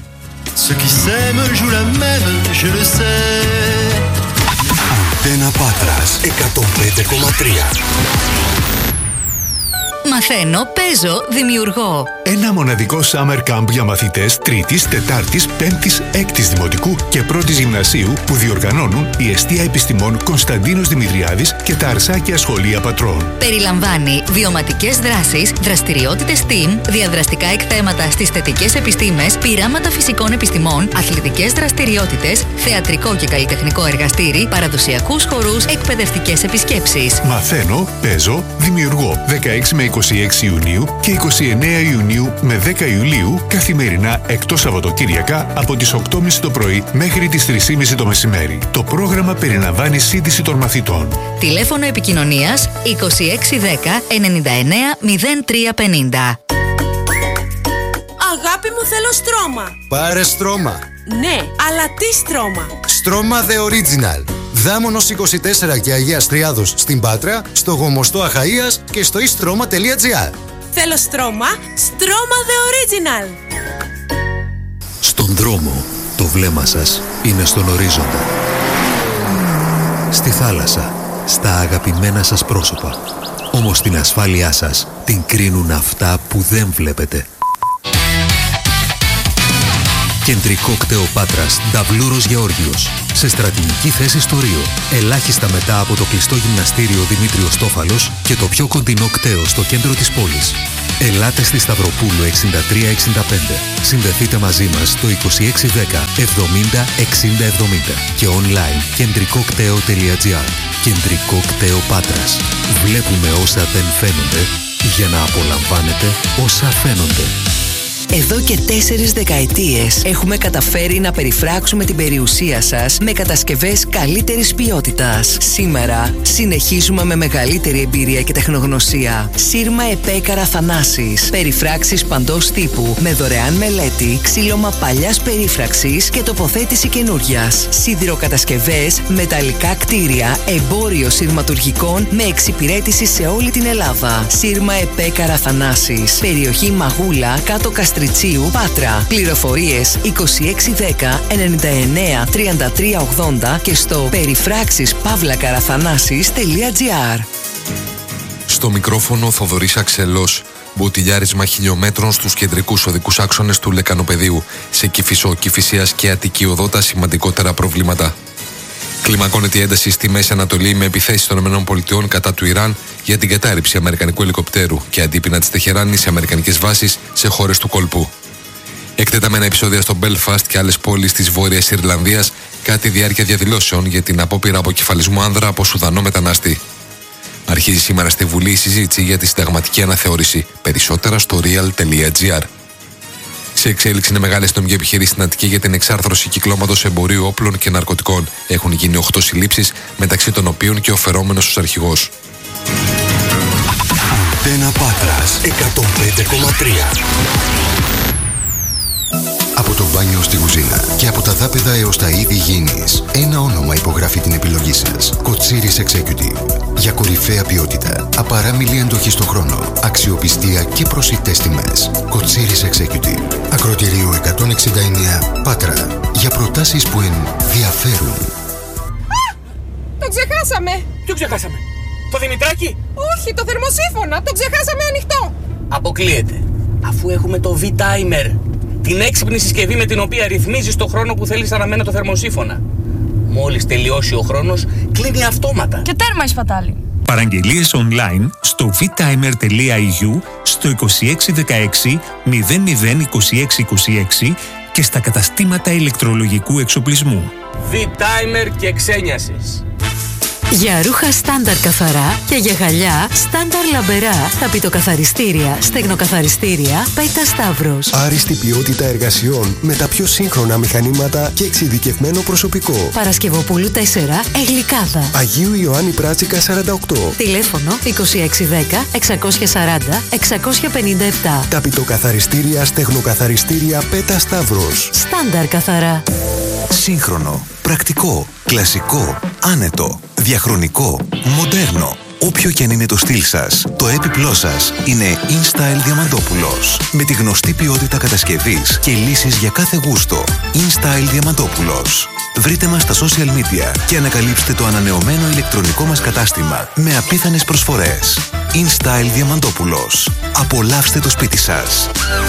Αντένα Πάτρας εκατόν πέντε κόμμα τρία. Μαθαίνω, παίζω, δημιουργώ. Ένα μοναδικό summer camp για μαθητές τρίτης, τετάρτης, πέμπτης, έκτης δημοτικού και πρώτης γυμνασίου που διοργανώνουν η Εστία Επιστημών Κωνσταντίνος Δημητριάδης και τα Αρσάκια Σχολεία Πατρών. Περιλαμβάνει βιωματικές δράσεις, δραστηριότητες STEAM, διαδραστικά εκθέματα στις θετικές επιστήμες, πειράματα φυσικών επιστημών, αθλητικές δραστηριότητες, θεατρικό και καλλιτεχνικό εργαστήρι, παραδοσιακούς χορούς, εκπαιδευτικές επισκέψεις. Μαθαίνω, παίζω, δημιουργώ. δεκαέξι με είκοσι έξι Ιουνίου και είκοσι εννέα Ιουνίου με δέκα Ιουλίου, καθημερινά εκτός Σαββατοκύριακα από τις οκτώ και μισή το πρωί μέχρι τις τρεις και μισή το μεσημέρι. Το πρόγραμμα περιλαμβάνει σύντηση των μαθητών. Τηλέφωνο επικοινωνίας είκοσι έξι δέκα ενενήντα εννέα μηδέν τρία πενήντα. Αγάπη μου, θέλω στρώμα. Πάρε στρώμα. Ναι, αλλά τι στρώμα? Στρώμα The Original. Δάμονος είκοσι τέσσερα και Αγίας Τριάδος στην Πάτρα, στο Γομοστό Αχαΐας και στο istρoma τελεία τζι άρ. Θέλω στρώμα, στρώμα The Original. Στον δρόμο, το βλέμμα σας είναι στον ορίζοντα. Στη θάλασσα, στα αγαπημένα σας πρόσωπα. Όμως την ασφάλειά σας την κρίνουν αυτά που δεν βλέπετε. Κεντρικό κτέο Πάτρας, Νταβλούρος Γεώργιος. Σε στρατηγική θέση στο Ρίο. Ελάχιστα μετά από το κλειστό γυμναστήριο Δημήτριος Τόφαλος και το πιο κοντινό κτέο στο κέντρο της πόλης. Ελάτε στη Σταυροπούλου εξήντα τρία εξήντα πέντε. Συνδεθείτε μαζί μας στο είκοσι έξι δέκα εβδομήντα εξήντα εβδομήντα και online κεντρικοκτέο τελεία τζι άρ. Κεντρικό κτέο Πάτρας. Βλέπουμε όσα δεν φαίνονται για να απολαμβάνετε όσα φαίνονται. Εδώ και τέσσερις δεκαετίες έχουμε καταφέρει να περιφράξουμε την περιουσία σας με κατασκευές καλύτερης ποιότητας. Σήμερα συνεχίζουμε με μεγαλύτερη εμπειρία και τεχνογνωσία. Σύρμα Επέκαρα Θανάσης. Περιφράξεις παντός τύπου με δωρεάν μελέτη, ξύλωμα παλιάς περίφραξης και τοποθέτηση καινούριας. Σιδηροκατασκευές, μεταλλικά κτίρια, εμπόριο σειρματουργικών με εξυπηρέτηση σε όλη την Ελλάδα. Σύρμα Επέκαρα Θανάσης. Περιοχή Μαγούλα, κάτω Καστριτσίου, Πάτρα. Πληροφορίες είκοσι έξι δέκα ενενήντα εννέα τριάντα τρία ογδόντα και στο περιφράξεις παύλα καραθανάσης τελεία τζι άρ. Στο μικρόφωνο Θοδωρής Αξελός. Μποτιλιάρισμα χιλιόμετρων στους κεντρικούς οδικούς άξονες του Λεκανοπεδίου. Σε Κηφισό, Κηφισίας και Αττική Οδό τα σημαντικότερα προβλήματα. Κλιμακώνεται η ένταση στη Μέση Ανατολή με επιθέσεις των ΗΠΑ κατά του Ιράν για την κατάρριψη αμερικανικού ελικοπτέρου και αντίπεινα της Τεχεράνης σε αμερικανικές βάσεις σε χώρες του κόλπου. Εκτεταμένα επεισόδια στο Μπέλφαστ και άλλες πόλεις της Βόρειας Ιρλανδίας κατά τη διάρκεια διαδηλώσεων για την απόπειρα αποκεφαλισμού άνδρα από Σουδανό μετανάστη. Αρχίζει σήμερα στη Βουλή η συζήτηση για τη συνταγματική αναθεώρηση. Περισσότερα στο real τελεία τζι άρ. Σε εξέλιξη είναι μεγάλη αστυνομική επιχείρηση στην Αττική για την εξάρθρωση κυκλώματος εμπορίου όπλων και ναρκωτικών. Έχουν γίνει οκτώ συλλήψεις, μεταξύ των οποίων και ο φερόμενος ως αρχηγός. Αντένα Πάτρας εκατόν πέντε κόμμα τρία. Από το μπάνιο στη κουζίνα και από τα δάπεδα έως τα είδη υγιεινής, ένα όνομα υπογράφει την επιλογή σας. Κοτσίρις Executive. Για κορυφαία ποιότητα, απαράμιλη αντοχή στον χρόνο, αξιοπιστία και προσιτές τιμές. Κοτσίρις Executive. Ακροτηρίου εκατόν εξήντα εννέα Πάτρα. Για προτάσεις που ενδιαφέρουν. Α! Το ξεχάσαμε! Ποιο ξεχάσαμε? Το Δημητράκι? Όχι, το θερμοσύφωνα! Το ξεχάσαμε ανοιχτό! Αποκλείεται. Αφού έχουμε το V-Timer. Την έξυπνη συσκευή με την οποία ρυθμίζεις το χρόνο που θέλεις αναμένο το θερμοσύφωνα. Μόλις τελειώσει ο χρόνος, κλείνει αυτόματα. Και τέρμα η σπατάλη. Παραγγελίες online στο βιτάιμερ τελεία ι γιου, στο είκοσι έξι δεκαέξι μηδέν μηδέν είκοσι έξι είκοσι έξι και στα καταστήματα ηλεκτρολογικού εξοπλισμού. V-Timer και ξένιασης. Για ρούχα στάνταρ καθαρά και για γυαλιά στάνταρ λαμπερά, ταπητοκαθαριστήρια, στεγνοκαθαριστήρια, Πέτα Σταύρος. Άριστη ποιότητα εργασιών με τα πιο σύγχρονα μηχανήματα και εξειδικευμένο προσωπικό. Παρασκευοπούλου τέσσερα, Εγλικάδα. Αγίου Ιωάννη Πράτσικα σαράντα οκτώ. Τηλέφωνο είκοσι έξι δέκα εξακόσια σαράντα εξακόσια πενήντα επτά. Ταπητοκαθαριστήρια, στεγνοκαθαριστήρια, Πέτα Σταύρος. Στάνταρ καθαρά. Σύγχρονο, πρακτικό, κλασικό, άνετο, διαχρονικό, μοντέρνο. Όποιο και αν είναι το στυλ σας, το έπιπλό σας είναι InStyle Διαμαντόπουλος. Με τη γνωστή ποιότητα κατασκευής και λύσεις για κάθε γούστο. InStyle Διαμαντόπουλος. Βρείτε μας στα social media και ανακαλύψτε το ανανεωμένο ηλεκτρονικό μας κατάστημα με απίθανες προσφορές. InStyle Διαμαντόπουλος. Απολαύστε το σπίτι σας.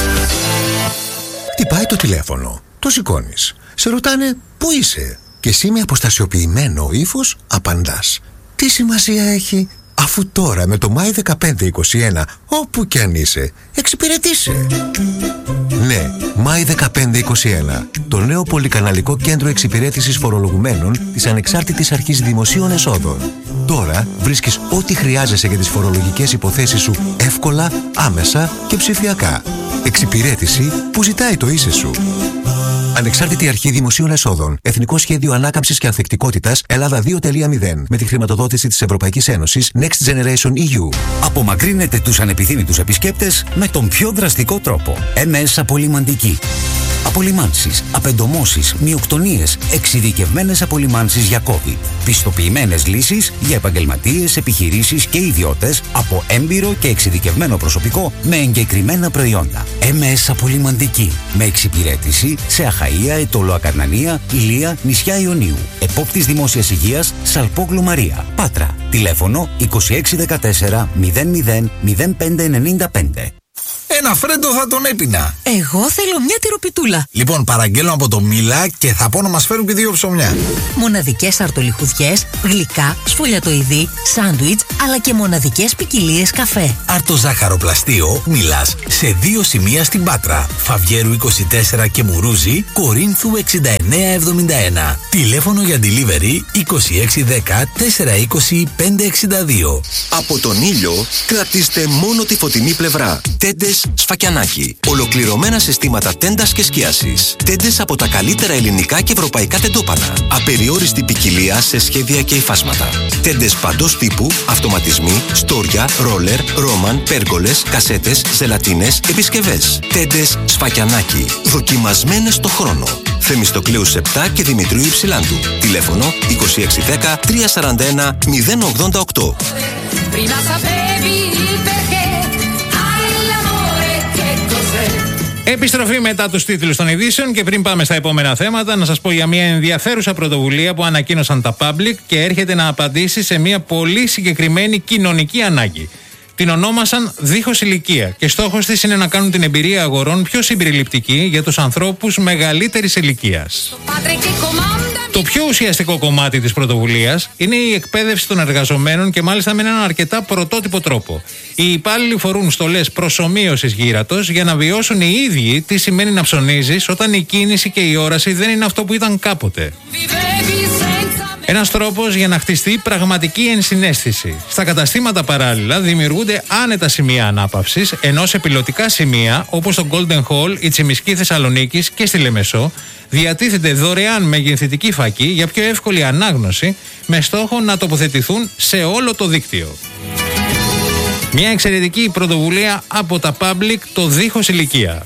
Χτυπάει το τηλέφωνο. Το σηκώνεις. Σε ρωτάνε πού είσαι. Και εσύ με αποστασιοποιημένο ύφος απαντάς. Τι σημασία έχει, αφού τώρα με το Μάη δεκαπέντε είκοσι ένα, όπου κι αν είσαι, εξυπηρετήσε. Ναι, Μάη δεκαπέντε είκοσι ένα. Το νέο πολυκαναλικό κέντρο εξυπηρέτησης φορολογουμένων της Ανεξάρτητης Αρχής Δημοσίων Εσόδων. Τώρα βρίσκεις ό,τι χρειάζεσαι για τις φορολογικές υποθέσεις σου εύκολα, άμεσα και ψηφιακά. Εξυπηρέτηση που ζητάει το είσαι σου. Ανεξάρτητη Αρχή Δημοσίων Εσόδων. Εθνικό Σχέδιο Ανάκαμψης και Ανθεκτικότητας Ελλάδα δύο τελεία μηδέν. Με τη χρηματοδότηση της Ευρωπαϊκής Ένωσης Next Generation ι γιου. Απομακρύνετε τους ανεπιθύμητους επισκέπτες με τον πιο δραστικό τρόπο. εμ ες Απολυμαντική. Απολυμάνσεις, απεντομώσεις, μυοκτονίες, εξειδικευμένες απολυμάνσεις για COVID. Πιστοποιημένες λύσεις για επαγγελματίες, επιχειρήσεις και ιδιώτες από έμπειρο και εξειδικευμένο προσωπικό με εγκεκριμένα προϊόντα. εμ ες Απολυμαντική. Με εξυπηρέτηση σε Αχαΐα, Αιτωλοακαρνανία, Ηλία, νησιά Ιωνίου. Επόπτης Δημόσιας Υγείας, Σαλπόγλου Μαρία. Πάτρα. Τηλέφωνο είκοσι έξι δεκατέσσερα μηδέν μηδέν μηδέν πέντε ενενήντα πέντε. Ένα φρέντο θα τον έπινα. Εγώ θέλω μια τυροπιτούλα. Λοιπόν, παραγγέλνω από το Μίλα και θα πω να μας φέρουν και δύο ψωμιά. Μοναδικές αρτολιχουδιές, γλυκά, σφολιατοειδή, σάντουιτς, αλλά και μοναδικές ποικιλίες καφέ. Αρτοζάχαροπλαστείο Μίλας σε δύο σημεία στην Πάτρα. Φαβιέρου είκοσι τέσσερα και Μουρούζη, Κορίνθου εξήντα εννέα εβδομήντα ένα. Τηλέφωνο για delivery είκοσι έξι δέκα τετρακόσια είκοσι πέντε εξήντα δύο. Από τον ήλιο κρατήστε μόνο τη φωτεινή πλευρά. Τέντες Σφακιανάκι. Ολοκληρωμένα συστήματα τέντας και σκίασης. Τέντες από τα καλύτερα ελληνικά και ευρωπαϊκά τεντόπανα. Απεριόριστη ποικιλία σε σχέδια και υφάσματα. Τέντες παντός τύπου, αυτοματισμοί, στόρια, ρόλερ, ρόμαν, πέργολες, κασέτες, ζελατίνες, επισκευές. Τέντες Σφακιανάκι. Δοκιμασμένες στο χρόνο. Θεμιστοκλέους επτά και Δημητρίου Υψηλάντου. Τηλέφωνο είκοσι έξι δέκα τριακόσια σαράντα ένα μηδέν ογδόντα οκτώ. Επιστροφή μετά τους τίτλους των ειδήσεων και πριν πάμε στα επόμενα θέματα, να σας πω για μια ενδιαφέρουσα πρωτοβουλία που ανακοίνωσαν τα Public και έρχεται να απαντήσει σε μια πολύ συγκεκριμένη κοινωνική ανάγκη. Την ονόμασαν Δίχως Ηλικία και στόχος της είναι να κάνουν την εμπειρία αγορών πιο συμπεριληπτική για τους ανθρώπους μεγαλύτερης ηλικίας. Το πιο ουσιαστικό κομμάτι της πρωτοβουλίας είναι η εκπαίδευση των εργαζομένων και μάλιστα με έναν αρκετά πρωτότυπο τρόπο. Οι υπάλληλοι φορούν στολές προσομοίωσης γύρατος για να βιώσουν οι ίδιοι τι σημαίνει να ψωνίζεις όταν η κίνηση και η όραση δεν είναι αυτό που ήταν κάποτε. Ένας τρόπος για να χτιστεί πραγματική ενσυναίσθηση. Στα καταστήματα παράλληλα δημιουργούνται άνετα σημεία ανάπαυσης, ενώ σε πιλωτικά σημεία όπως το Golden Hall, η Τσιμισκή Θεσσαλονίκης και στη Λεμεσό διατίθεται δωρεάν μεγενθητική φακή για πιο εύκολη ανάγνωση με στόχο να τοποθετηθούν σε όλο το δίκτυο. Μια εξαιρετική πρωτοβουλία από τα Public, το Δίχως Ηλικία.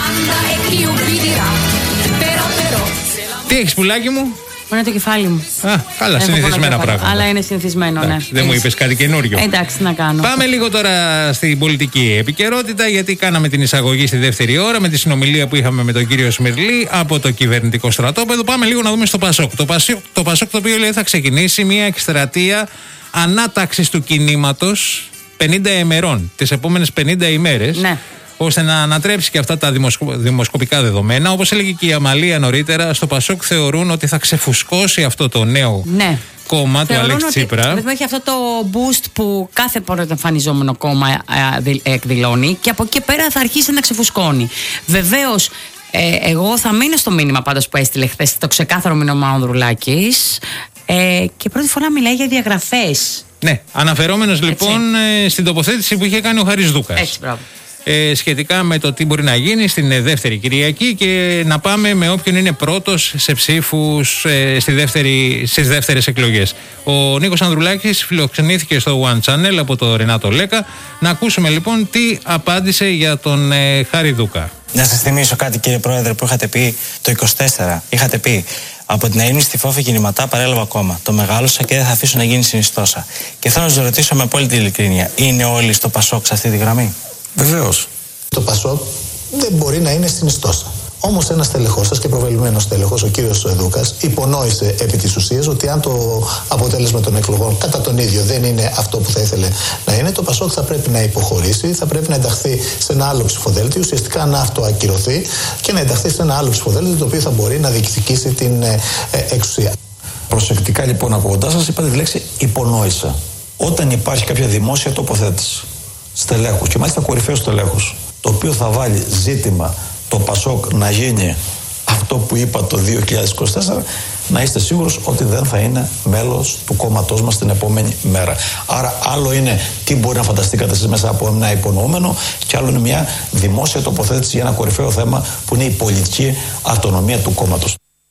Τι έχεις, πουλάκι μου? Είναι το κεφάλι μου. Α, καλά, συνηθισμένα πράγματα. Αλλά είναι συνηθισμένο, εντάξει, ναι. Δεν μου είπες κάτι καινούριο. Εντάξει, να κάνω. Πάμε λίγο τώρα στην πολιτική επικαιρότητα, γιατί κάναμε την εισαγωγή στη δεύτερη ώρα με τη συνομιλία που είχαμε με τον κύριο Σμυρλή από το κυβερνητικό στρατόπεδο. Πάμε λίγο να δούμε στο Πασόκ. Το Πασόκ το, Πασόκ, το οποίο λέει θα ξεκινήσει μια εκστρατεία ανάταξης του κινήματος πενήντα ημερών, τις επόμενες πενήντα ημέρες. Ναι. Ώστε να ανατρέψει και αυτά τα δημοσκο... δημοσκοπικά δεδομένα. Όπως έλεγε και η Αμαλία νωρίτερα, στο Πασόκ θεωρούν ότι θα ξεφουσκώσει αυτό το νέο ναι. κόμμα θεωρούν του Αλέξη Τσίπρα. Ότι έχει αυτό το boost που κάθε πρωτοεμφανιζόμενο κόμμα εκδηλώνει και από εκεί πέρα θα αρχίσει να ξεφουσκώνει. Βεβαίως, ε, εγώ θα μείνω στο μήνυμα πάντως που έστειλε χθες το ξεκάθαρο μήνυμα ο Ανδρουλάκης ε, και πρώτη φορά μιλάει για διαγραφές. Ναι, αναφερόμενος λοιπόν ε, στην τοποθέτηση που είχε κάνει ο Χάρης Δούκας. Έτσι, μπράβο. Ε, σχετικά με το τι μπορεί να γίνει στην ε, δεύτερη Κυριακή και να πάμε με όποιον είναι πρώτος σε ψήφους ε, στη δεύτερη, στις δεύτερες εκλογές. Ο Νίκος Ανδρουλάκης φιλοξενήθηκε στο One Channel από τον Ρενάτο Λέκα. Να ακούσουμε λοιπόν τι απάντησε για τον ε, Χάρη Δούκα. Να σας θυμίσω κάτι, κύριε Πρόεδρε, που είχατε πει το είκοσι τέσσερα. Είχατε πει: από την αείμνη στη φόφη κινηματά παρέλαβα ακόμα. Το μεγάλωσα και δεν θα αφήσω να γίνει συνιστόσα. Και θέλω να σας ρωτήσω με απόλυτη ειλικρίνεια, είναι όλοι στο Πασόκ σε αυτή τη γραμμή? Βεβαίως. Το Πασόκ δεν μπορεί να είναι συνιστόσα. Όμως ένας τελεχός σας και προβεβλημένος τέλεχος, ο κύριος Δούκας, υπονόησε επί της ουσίας ότι αν το αποτέλεσμα των εκλογών κατά τον ίδιο δεν είναι αυτό που θα ήθελε να είναι, το Πασόκ θα πρέπει να υποχωρήσει, θα πρέπει να ενταχθεί σε ένα άλλο ψηφοδέλτιο, ουσιαστικά να αυτοακυρωθεί και να ενταχθεί σε ένα άλλο ψηφοδέλτιο το οποίο θα μπορεί να διεκδικήσει την ε, ε, εξουσία. Προσεκτικά λοιπόν ακούγοντάς σας, είπατε τη λέξη υπονόησα. Όταν υπάρχει κάποια δημόσια τοποθέτηση στελέχους και μάλιστα κορυφαίους στελέχους, το οποίο θα βάλει ζήτημα το Πασόκ να γίνει αυτό που είπα το δύο χιλιάδες είκοσι τέσσερα, να είστε σίγουρος ότι δεν θα είναι μέλος του κόμματός μας την επόμενη μέρα. Άρα άλλο είναι τι μπορεί να φανταστείτε εσείς μέσα από ένα υπονοούμενο και άλλο είναι μια δημόσια τοποθέτηση για ένα κορυφαίο θέμα που είναι η πολιτική αυτονομία του κόμματος.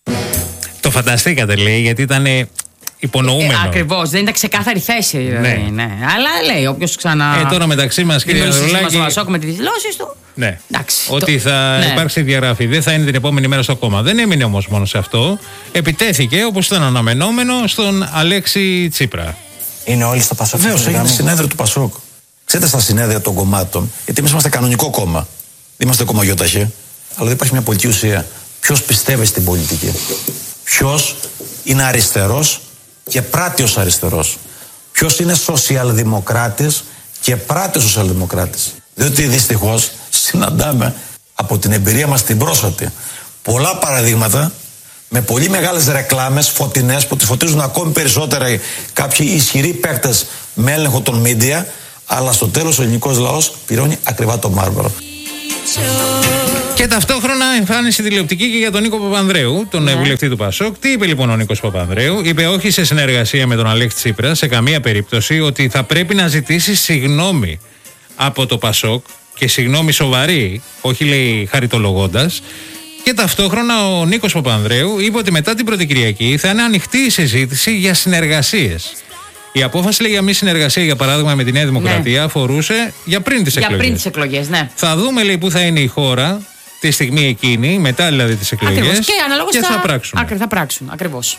Το φανταστήκατε, λέει, γιατί ήταν υπονοούμενο. Ε, ακριβώς, δεν ήταν ξεκάθαρη θέση. Ναι. ναι. Αλλά λέει, όποιος ξανά. Ε, τώρα μεταξύ μας, κύριε Ανδρουλάκη, με τις δηλώσεις του. Ναι. Εντάξει, ότι το... θα ναι. υπάρξει διαγραφή. Δεν θα είναι την επόμενη μέρα στο κόμμα. Δεν έμεινε όμως μόνο σε αυτό. Επιτέθηκε, όπως ήταν αναμενόμενο, στον Αλέξη Τσίπρα. Είναι όλοι στο Πασόκ. Βεβαίως, έγινε συνέδριο του Πασόκ. Ξέρετε, στα συνέδρια των κομμάτων, γιατί εμείς είμαστε κανονικό κόμμα. Δεν είμαστε κόμμα γιοταχή. Αλλά δεν υπάρχει μια πολιτική ουσία. Ποιος πιστεύει στην πολιτική? Ποιος είναι αριστερός και πράττει ως αριστερός? Ποιος είναι σοσιαλδημοκράτης και πράττει ως σοσιαλδημοκράτης? Διότι δυστυχώς συναντάμε από την εμπειρία μας την πρόσφατη πολλά παραδείγματα με πολύ μεγάλες ρεκλάμες φωτεινές που τις φωτίζουν ακόμη περισσότερα κάποιοι ισχυροί παίκτες με έλεγχο των media, αλλά στο τέλος ο ελληνικός λαός πληρώνει ακριβά το μάρμαρο. Και ταυτόχρονα εμφάνιση τηλεοπτική και για τον Νίκο Παπανδρέου, τον ναι. βουλευτή του Πασόκ. Τι είπε λοιπόν ο Νίκος Παπανδρέου? Είπε όχι σε συνεργασία με τον Αλέξη Τσίπρα σε καμία περίπτωση, ότι θα πρέπει να ζητήσει συγγνώμη από το Πασόκ, και συγγνώμη σοβαρή, όχι λέει χαριτολογώντας. Και ταυτόχρονα ο Νίκος Παπανδρέου είπε ότι μετά την Πρώτη Κυριακή θα είναι ανοιχτή η συζήτηση για συνεργασίες. Η απόφαση λέει για μη συνεργασία, για παράδειγμα, με τη Νέα Δημοκρατία, ναι. αφορούσε για πριν τις εκλογές. Για πριν τις εκλογές, ναι. Θα δούμε, λέει, πού θα είναι η χώρα τη στιγμή εκείνη, μετά δηλαδή τις εκλογές. Ακριβώς. Και, και θα... θα πράξουν. Άκρη, θα πράξουν, ακριβώς.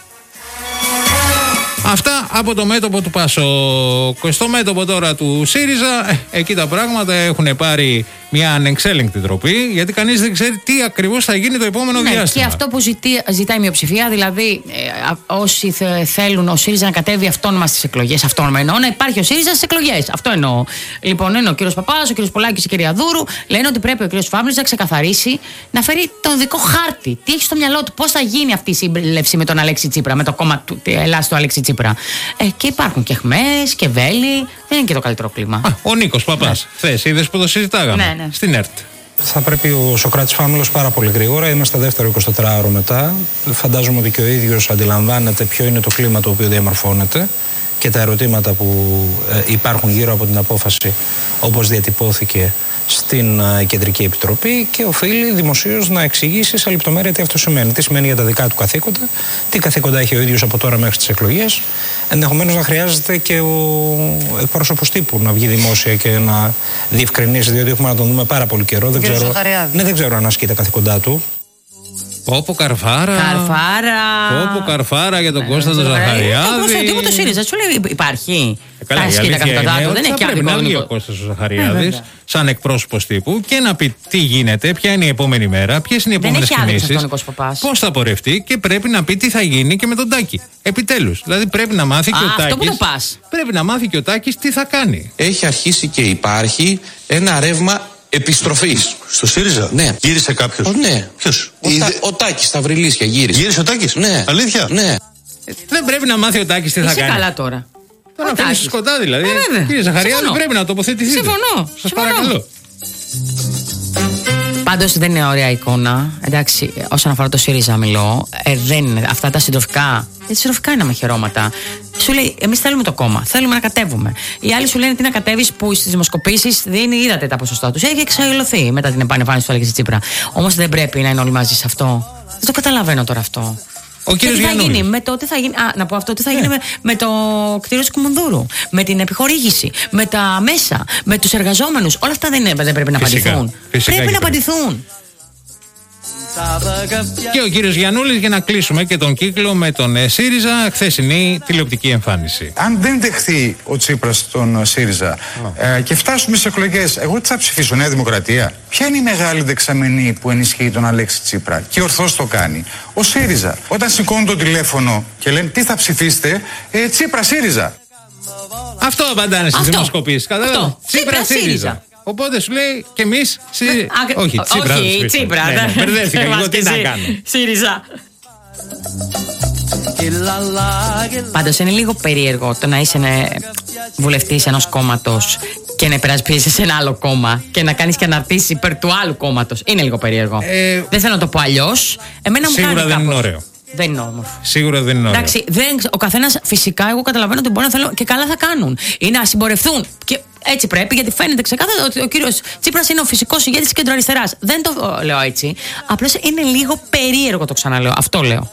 Αυτά από το μέτωπο του Πασόκ. Στο μέτωπο τώρα του ΣΥΡΙΖΑ, ε, εκεί τα πράγματα έχουν πάρει μια ανεξέλεγκτη τροπή, γιατί κανείς δεν ξέρει τι ακριβώς θα γίνει το επόμενο ναι, διάστημα. Και αυτό που ζητεί, ζητάει η μειοψηφία, δηλαδή ε, όσοι θε, θέλουν ο ΣΥΡΙΖΑ να κατέβει αυτόνομα στις εκλογές, αυτόνομα εννοώ, να υπάρχει ο ΣΥΡΙΖΑ στις εκλογές. Αυτό εννοώ. Λοιπόν, είναι ο κύριος Παπάς, ο κύριος Πολάκης, η κυρία Δούρου, λένε ότι πρέπει ο κύριος Φαύλης να ξεκαθαρίσει, να φέρει τον δικό χάρτη. Τι έχει στο μυαλό του, πώς θα γίνει αυτή η σύμπλευση με τον Αλέξη Τσίπρα, με το κόμμα του Ελλάς του Αλέξη Τσίπρα. Ε, και υπάρχουν και χμές και βέλη, δεν είναι και το καλύτερο κλίμα. Α, ο Νίκος Παπάς, ναι. Θες, είδες που το συζητάγαμε. Ναι, ναι. Στην ΕΡΤ. Θα πρέπει ο Σωκράτης Φάμελος πάρα πολύ γρήγορα. Είμαστε δεύτερο εικοσιτετράωρο μετά. Φαντάζομαι ότι και ο ίδιος αντιλαμβάνεται ποιο είναι το κλίμα το οποίο διαμορφώνεται και τα ερωτήματα που ε, υπάρχουν γύρω από την απόφαση όπως διατυπώθηκε στην uh, Κεντρική Επιτροπή, και οφείλει δημοσίως να εξηγήσει σε λεπτομέρεια τι αυτό σημαίνει. Τι σημαίνει για τα δικά του καθήκοντα, τι καθήκοντα έχει ο ίδιος από τώρα μέχρι τις εκλογές. Ενδεχομένως να χρειάζεται και ο εκπρόσωπος τύπου να βγει δημόσια και να διευκρινίσει, διότι έχουμε να τον δούμε πάρα πολύ καιρό. Δεν ξέρω, ναι, δεν ξέρω αν ασκεί τα καθήκοντά του. Πόπο Καρφάρα. Καρφάρα. Πόπο Καρφάρα για τον ναι, Κώστα τον Ζαχαριάδη. Το πρόσωπο του ΣΥΡΙΖΑ, σου λέει υπάρχει. Ε, καλά, η αλήθεια είναι ότι θα πρέπει να βγει ο Κώστας ο Ζαχαριάδης σαν εκπρόσωπος τύπου και να πει τι γίνεται, ποια είναι η επόμενη μέρα, ποιες είναι οι επόμενες κινήσεις, πώς θα πορευτεί, και πρέπει να πει τι θα γίνει και με τον Τάκη. Επιτέλους. Δηλαδή πρέπει να μάθει και ο Τάκης. Πρέπει να μάθει και ο Τάκης τι θα κάνει. Έχει αρχίσει και υπάρχει ένα ρεύμα επιστροφής. Στο ΣΥΡΙΖΑ? Ναι. Γύρισε κάποιος? Ναι. Ποιος? Ο, Είδε... ο Τάκης στα Βρυλίσια γύρισε. Γύρισε ο Τάκης? Ναι. Αλήθεια? Ναι. Ε, δεν πρέπει να μάθει ο Τάκης τι θα Είσαι κάνει? Καλά τώρα. Τώρα αφήνει στο σκοτάδι δηλαδή. Ε, Κύριε Ζαχαριάδη, πρέπει να τοποθετηθείτε. Συμφωνώ. Σας παρακαλώ. Πάντως δεν είναι ωραία εικόνα. Εντάξει, όσον αφορά το ΣΥΡΙΖΑ μιλώ. Ε, δεν είναι αυτά τα συντροφικά. Ε, συντροφικά είναι μαχαιρώματα. Σου λέει, εμείς θέλουμε το κόμμα. Θέλουμε να κατέβουμε. Οι άλλοι σου λένε τι να κατέβεις, που στις δημοσκοπήσεις δεν είδατε τα ποσοστά τους. Έχει εξαϊλωθεί μετά την επανεμφάνιση του Αλέξη Τσίπρα. Όμως δεν πρέπει να είναι όλοι μαζί σε αυτό. Δεν το καταλαβαίνω τώρα αυτό. Ο κύριος τι θα Γιαννούλης. γίνει με το, τι θα γίνει, α, να πω αυτό, τι θα γίνει με, με το κτίριο της Κουμουνδούρου, με την επιχορήγηση, με τα μέσα, με τους εργαζόμενους. Όλα αυτά δεν, είναι, δεν πρέπει να Φυσικά. απαντηθούν. Φυσικά πρέπει να πρέπει. απαντηθούν. Και ο κύριος Γιαννούλης, για να κλείσουμε και τον κύκλο με τον ε, ΣΥΡΙΖΑ, χθεσινή τηλεοπτική εμφάνιση. Αν δεν δεχθεί ο Τσίπρας τον ΣΥΡΙΖΑ ε, και φτάσουμε στις εκλογές, εγώ τι θα ψηφίσω, Νέα Δημοκρατία? Ποια είναι η μεγάλη δεξαμενή που ενισχύει τον Αλέξη Τσίπρα και ορθώς το κάνει? Ο ΣΥΡΙΖΑ. Όταν σηκώνουν το τηλέφωνο και λένε τι θα ψηφίσετε, ε, Τσίπρα ΣΥΡΙΖΑ. Αυτό απαντάνε στις δημοσκοπήσεις. Κατάλαβα. Τσίπρα ΣΥΡΙΖΑ. Οπότε σου λέει και εμείς. Συ... Α, όχι, Τσίπρα. Όχι, Τσίπρα. Ναι, ναι, μπερδεύτηκα εγώ, τι να κάνω. ΣΥΡΙΖΑ. Πάντως είναι λίγο περίεργο το να είσαι βουλευτής ενός κόμματος και να υπερασπίζεσαι σε ένα άλλο κόμμα και να κάνεις και αναρτήσεις υπέρ του άλλου κόμματος. Είναι λίγο περίεργο. Ε, δεν θέλω να το πω αλλιώς. Εμένα μου κάνει σίγουρα δεν κάπως. είναι ωραίο. Δεν είναι όμορφο. Σίγουρα δεν είναι ωραίο. Εντάξει, δεν, ο καθένας φυσικά, εγώ καταλαβαίνω ότι μπορεί να θέλουν και καλά θα κάνουν. Ή να συμπορευτούν. Και έτσι πρέπει, γιατί φαίνεται ξεκάθαρα ότι ο κύριος Τσίπρας είναι ο φυσικός ηγέτης της κεντροαριστεράς. Δεν το λέω έτσι. Απλώς είναι λίγο περίεργο, το ξαναλέω. Αυτό λέω.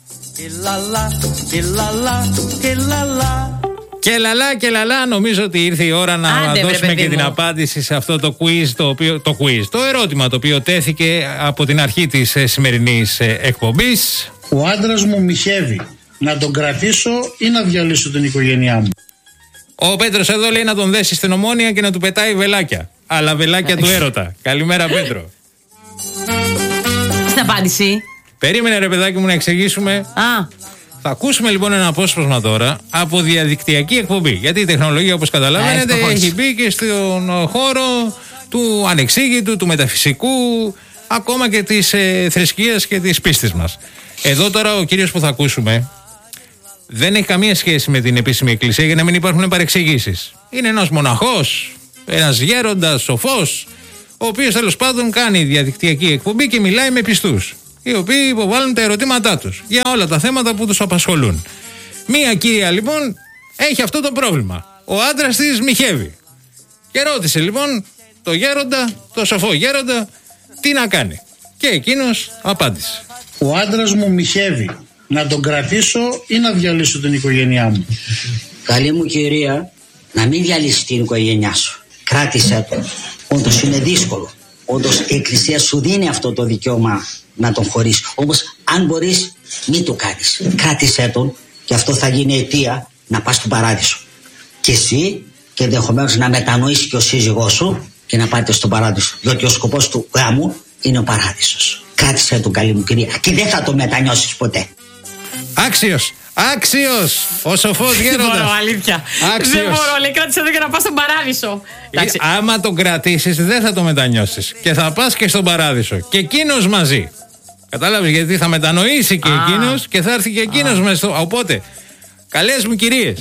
Και λαλά και λαλά, νομίζω ότι ήρθε η ώρα να Άντε, δώσουμε βρε, και την μου. απάντηση σε αυτό το quiz, το, οποίο, το quiz, το ερώτημα το οποίο τέθηκε από την αρχή της ε, σημερινής ε, εκπομπής. Ο άντρας μου μοιχεύει. Να τον κρατήσω ή να διαλύσω την οικογένειά μου? Ο Πέτρος εδώ λέει να τον δέσει στην Ομόνια και να του πετάει βελάκια. Αλλά βελάκια του έρωτα. Καλημέρα, Πέτρο. Στην απάντηση. Περίμενε, ρε παιδάκι μου, να εξηγήσουμε. Α. Θα ακούσουμε λοιπόν ένα απόσπασμα τώρα από διαδικτυακή εκπομπή. Γιατί η τεχνολογία, όπως καταλαβαίνετε, έχει μπει και στον χώρο του ανεξήγητου, του μεταφυσικού, ακόμα και της ε, θρησκείας και της πίστης μας. Εδώ τώρα ο κύριος που θα ακούσουμε δεν έχει καμία σχέση με την επίσημη εκκλησία, για να μην υπάρχουν παρεξηγήσεις. Είναι ένας μοναχός, ένας γέροντας, σοφός, ο οποίος τέλος πάντων κάνει διαδικτυακή εκπομπή και μιλάει με πιστούς, οι οποίοι υποβάλλουν τα ερωτήματά τους για όλα τα θέματα που τους απασχολούν. Μία κυρία λοιπόν έχει αυτό το πρόβλημα. Ο άντρας της μοιχεύει. Και ρώτησε λοιπόν το γέροντα, το σοφό γέροντα, τι να κάνει. Και εκείνος απάντησε. Ο άντρας μου μοιχεύει. Να τον κρατήσω ή να διαλύσω την οικογένειά μου? Καλή μου κυρία, να μην διαλύσει την οικογένειά σου. Κράτησέ τον. Όντως είναι δύσκολο. Όντως η εκκλησία σου δίνει αυτό το δικαίωμα να τον χωρίσει. Όμως αν μπορείς μην το κάνεις. Κράτησέ τον και αυτό θα γίνει αιτία να πας στον παράδεισο. Και εσύ και ενδεχομένως να μετανοήσει και ο σύζυγός σου και να πάτε στον παράδεισο. Διότι ο σκοπός του γάμου είναι ο παράδεισος. Κράτησέ τον καλή μου κυρία και δεν θα το μετανιώσεις ποτέ. Άξιος! Άξιος! Ο σοφός γέροντας. Δεν μπορώ, αλήθεια. Άξιος. Δεν μπορώ, λέει, κράτησε εδώ για να πας στον παράδεισο. Ε, άμα τον κρατήσεις, δεν θα το μετανιώσεις. Και θα πας και στον παράδεισο. Και εκείνος μαζί. Κατάλαβες, γιατί θα μετανοήσει και ah. εκείνος και θα έρθει και εκείνος μέσα στο. Οπότε, καλές μου κυρίες.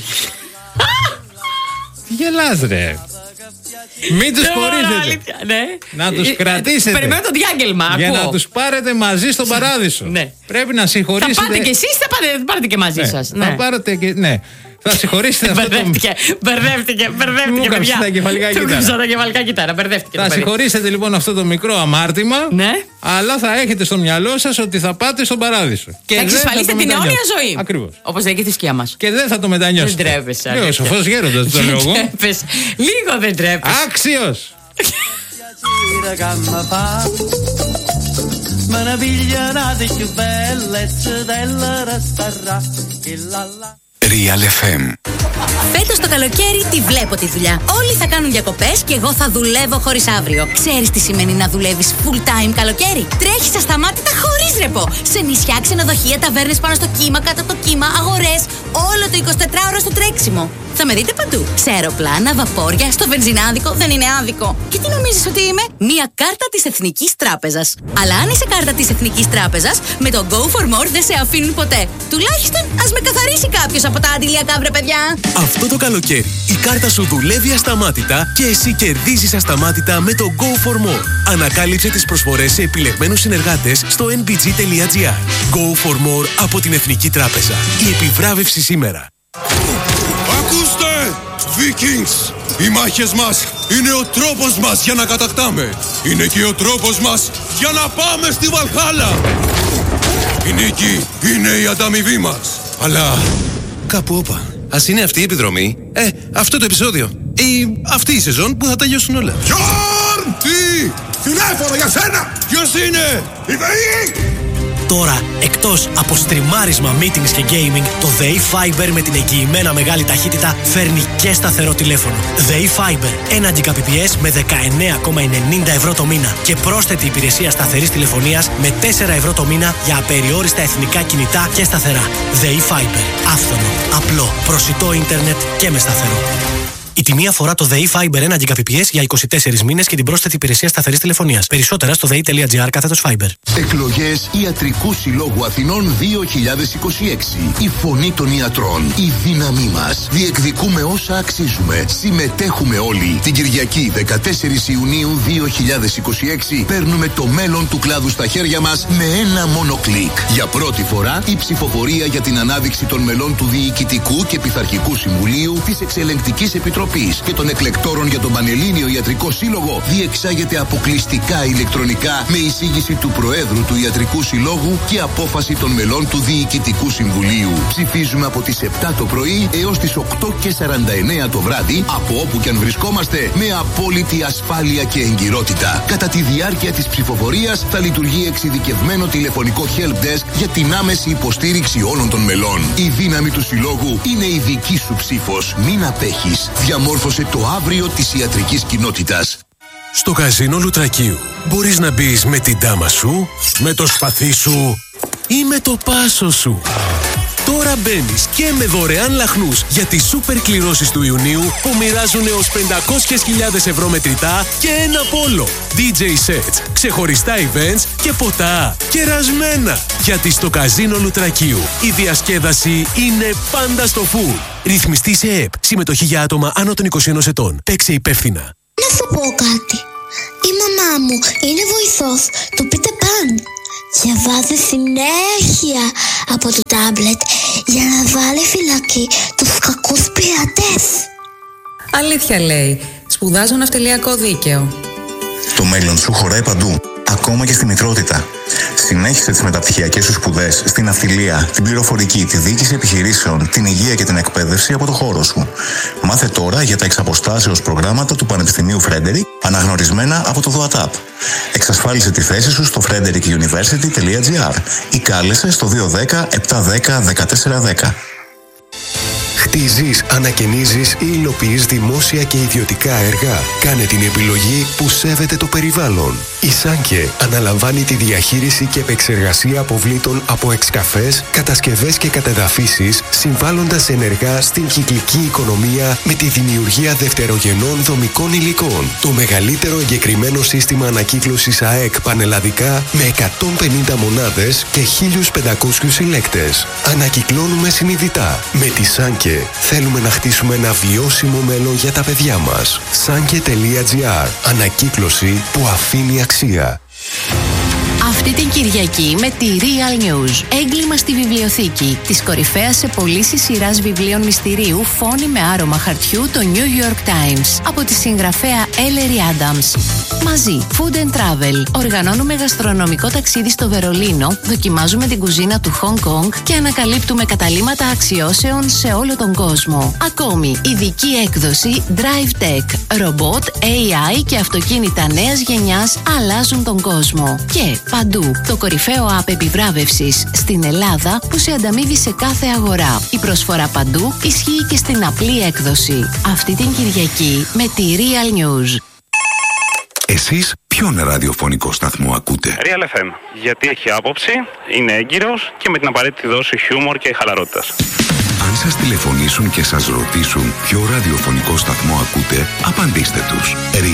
Τι γελάς, ρε. Μην τους χωρίζετε. Ναι. Να τους κρατήσετε. Περιμένω το διάγγελμα. Για ακούω. να τους πάρετε μαζί στον παράδεισο. Ναι. Πρέπει να συγχωρήσετε. Θα πάτε και εσείς, θα πάτε, πάρετε και μαζί ναι. σας. Ναι. Θα πάρετε και. Ναι. Θα συγχωρήσετε αυτό το. Μπερδεύτηκε, μπερδεύτηκε, μπερδεύτηκε. Μου τα κεφαλικά κύτταρα. τα κεφαλικά κύτταρα, μπερδεύτηκε. Θα συγχωρήσετε λοιπόν αυτό το μικρό αμάρτημα. Ναι. Αλλά θα έχετε στο μυαλό σας ότι θα πάτε στον παράδεισο. Και θα εξασφαλίσετε την αιώνια ζωή. Ακριβώς. Όπως λέει και η θρησκεία μας. Και δεν θα το μετανιώσετε. Δεν τρέπεσαι. Λέω, σοφός γέροντας το λέω εγώ. Λίγο δεν τρέπεσαι. Άξιος. Real εφ εμ. Φέτος το καλοκαίρι τη βλέπω τη δουλειά. Όλοι θα κάνουν διακοπές και εγώ θα δουλεύω χωρίς αύριο. Ξέρεις τι σημαίνει να δουλεύεις full time καλοκαίρι? Τρέχεις ασταμάτητα χωρίς ρεπό. Σε νησιά, ξενοδοχεία, ταβέρνες πάνω στο κύμα, κάτω από το κύμα, αγορές. Όλο το εικοσιτετράωρο στο τρέξιμο. Θα με δείτε παντού. Σε αεροπλάνα, βαπόρια, στο βενζινάδικο, δεν είναι άδικο. Και τι νομίζεις ότι είμαι? Μία κάρτα της Εθνικής Τράπεζας. Αλλά αν είσαι κάρτα της Εθνικής Τράπεζας, με το Go for More δεν σε αφήνουν ποτέ. Τουλάχιστον ας με καθαρίσει κάποιος από τα αντιλιακά, βρε παιδιά. Αυτό το καλοκαίρι η κάρτα σου δουλεύει ασταμάτητα και εσύ κερδίζεις ασταμάτητα με το Go for More. Ανακάλυψε τις προσφορές σε επιλεγμένους συνεργάτες στο εν μπι τζι τελεία τζι άρ. Go for More από την Εθνική Τράπεζα. Η επιβράβευση σήμερα. Ακούστε! Vikings! Οι μάχες μας είναι ο τρόπος μας για να κατακτάμε. Είναι και ο τρόπος μας για να πάμε στη Βαλχάλα. Η νίκη είναι η ανταμοιβή μας. Αλλά κάπου όπα. Ας είναι αυτή η επιδρομή, ε, αυτό το επεισόδιο ή αυτή η σεζόν που θα τελειώσουν όλα. Γιόρν! Τι! Τηλέφωνο για σένα! Ποιος είναι? Η ΔΕΗ! Τώρα, εκτός από στριμάρισμα, meetings και gaming, το ΔΕΗ Fiber με την εγγυημένα μεγάλη ταχύτητα φέρνει και σταθερό τηλέφωνο. ΔΕΗ Fiber, ένα Gbps με δεκαεννέα κόμμα ενενήντα ευρώ το μήνα και πρόσθετη υπηρεσία σταθερής τηλεφωνίας με τέσσερα ευρώ το μήνα για απεριόριστα εθνικά κινητά και σταθερά. ΔΕΗ Fiber, άφθονο, απλό, προσιτό ίντερνετ και με σταθερό. Η τιμή αφορά το ΔΕΗ Fiber ένα Gbps για είκοσι τέσσερις μήνες και την πρόσθετη υπηρεσία σταθερής τηλεφωνίας. Περισσότερα στο δei.gr κάθετος Fiber. Εκλογές Ιατρικού Συλλόγου Αθηνών δύο χιλιάδες είκοσι έξι. Η φωνή των ιατρών. Η δύναμή μας. Διεκδικούμε όσα αξίζουμε. Συμμετέχουμε όλοι. Την Κυριακή δεκατέσσερις Ιουνίου δύο χιλιάδες είκοσι έξι παίρνουμε το μέλλον του κλάδου στα χέρια μας με ένα μόνο κλικ. Για πρώτη φορά η ψηφοφορία για την ανάδειξη των μελών του Διοικητικού και Πειθαρχικού Συμβουλίου της Εξελεγκτικής Επιτροπής και των εκλεκτόρων για τον Πανελλήνιο Ιατρικό Σύλλογο διεξάγεται αποκλειστικά ηλεκτρονικά με εισήγηση του Προέδρου του Ιατρικού Συλλόγου και απόφαση των μελών του Διοικητικού Συμβουλίου. Ψηφίζουμε από τις επτά το πρωί έως τις οκτώ και σαράντα εννέα το βράδυ, από όπου και αν βρισκόμαστε, με απόλυτη ασφάλεια και εγκυρότητα. Κατά τη διάρκεια της ψηφοφορίας θα λειτουργεί εξειδικευμένο τηλεφωνικό help desk για την άμεση υποστήριξη όλων των μελών. Η δύναμη του Συλλόγου είναι η δική σου ψήφος. Μην απέχεις. Διαμόρφωσε το αύριο της ιατρικής κοινότητας. Στο καζίνο Λουτρακίου μπορείς να μπεις με την τάμα σου, με το σπαθί σου ή με το πάσο σου. Τώρα μπαίνεις και με δωρεάν λαχνούς για τις σούπερ κληρώσεις του Ιουνίου που μοιράζουν έως πεντακόσιες χιλιάδες ευρώ μετρητά και ένα πόλο. ντι τζέι sets, ξεχωριστά events και ποτά κερασμένα. Γιατί στο καζίνο Λουτρακίου η διασκέδαση είναι πάντα στο φουλ. Ρυθμιστή σε ΕΕΠ. Συμμετοχή για άτομα άνω των είκοσι ενός ετών. Παίξε υπεύθυνα. Να σου πω κάτι. Η μαμά μου είναι βοηθός του Peter Pan. Διαβάζει συνέχεια από το τάμπλετ για να βάλει φυλακή τους κακούς πειρατές. Αλήθεια λέει. Σπουδάζω ναυτιλιακό δίκαιο. Το μέλλον σου χωράει παντού, ακόμα και στη μητρότητα. Συνέχισε τις μεταπτυχιακές σου σπουδές στην ναυτιλία, την πληροφορική, τη διοίκηση επιχειρήσεων, την υγεία και την εκπαίδευση από το χώρο σου. Μάθε τώρα για τα εξαποστάσεως προγράμματα του Πανεπιστημίου Φρέντερικ, αναγνωρισμένα από το ΔΟΑΤΑΠ. Εξασφάλισε τη θέση σου στο φρέντερικ γιουνιβέρσιτι τελεία τζι άρ ή κάλεσε στο δύο ένα μηδέν επτά ένα μηδέν ένα τέσσερα ένα μηδέν. Χτίζεις, ανακαινίζεις ή υλοποιείς δημόσια και ιδιωτικά έργα. Κάνε την επιλογή που σέβεται το περιβάλλον. Η Σάνκε αναλαμβάνει τη διαχείριση και επεξεργασία αποβλήτων από εξκαφές, κατασκευές και κατεδαφίσεις, συμβάλλοντας ενεργά στην κυκλική οικονομία με τη δημιουργία δευτερογενών δομικών υλικών. Το μεγαλύτερο εγκεκριμένο σύστημα ανακύκλωσης ΑΕΚ πανελλαδικά με εκατόν πενήντα μονάδες και χίλιους πεντακόσιους συλλέκτες. Ανακυκλώνουμε συνειδητά. Με τη Σάνκε θέλουμε να χτίσουμε ένα βιώσιμο μέλλον για τα παιδιά μας. Σάνκε τελεία τζι άρ. Ανακύκλωση που αφήνει αξία. Αυτή την Κυριακή με τη Real News. Έγκλημα στη βιβλιοθήκη. Της κορυφαίας σε πωλήσεις σειράς βιβλίων μυστηρίου Φόνοι με άρωμα χαρτιού, το New York Times. Από τη συγγραφέα Ellery Adams. Μαζί, Food and Travel. Οργανώνουμε γαστρονομικό ταξίδι στο Βερολίνο, δοκιμάζουμε την κουζίνα του Hong Kong και ανακαλύπτουμε καταλύματα αξιώσεων σε όλο τον κόσμο. Ακόμη, ειδική έκδοση Drive Tech. Ρομπότ, έι άι και αυτοκίνητα νέας γενιάς αλλάζουν τον κόσμο. Και παντού, το κορυφαίο app επιβράβευσης στην Ελλάδα που σε ανταμείβει σε κάθε αγορά. Η προσφορά παντού ισχύει και στην απλή έκδοση. Αυτή την Κυριακή με τη Real News. Εσείς ποιον ραδιοφωνικό σταθμό ακούτε? Real εφ εμ. Γιατί έχει άποψη, είναι έγκυρος και με την απαραίτητη δόση χιούμορ και χαλαρότητας. Αν σας τηλεφωνήσουν και σας ρωτήσουν ποιο ραδιοφωνικό σταθμό ακούτε, απαντήστε τους.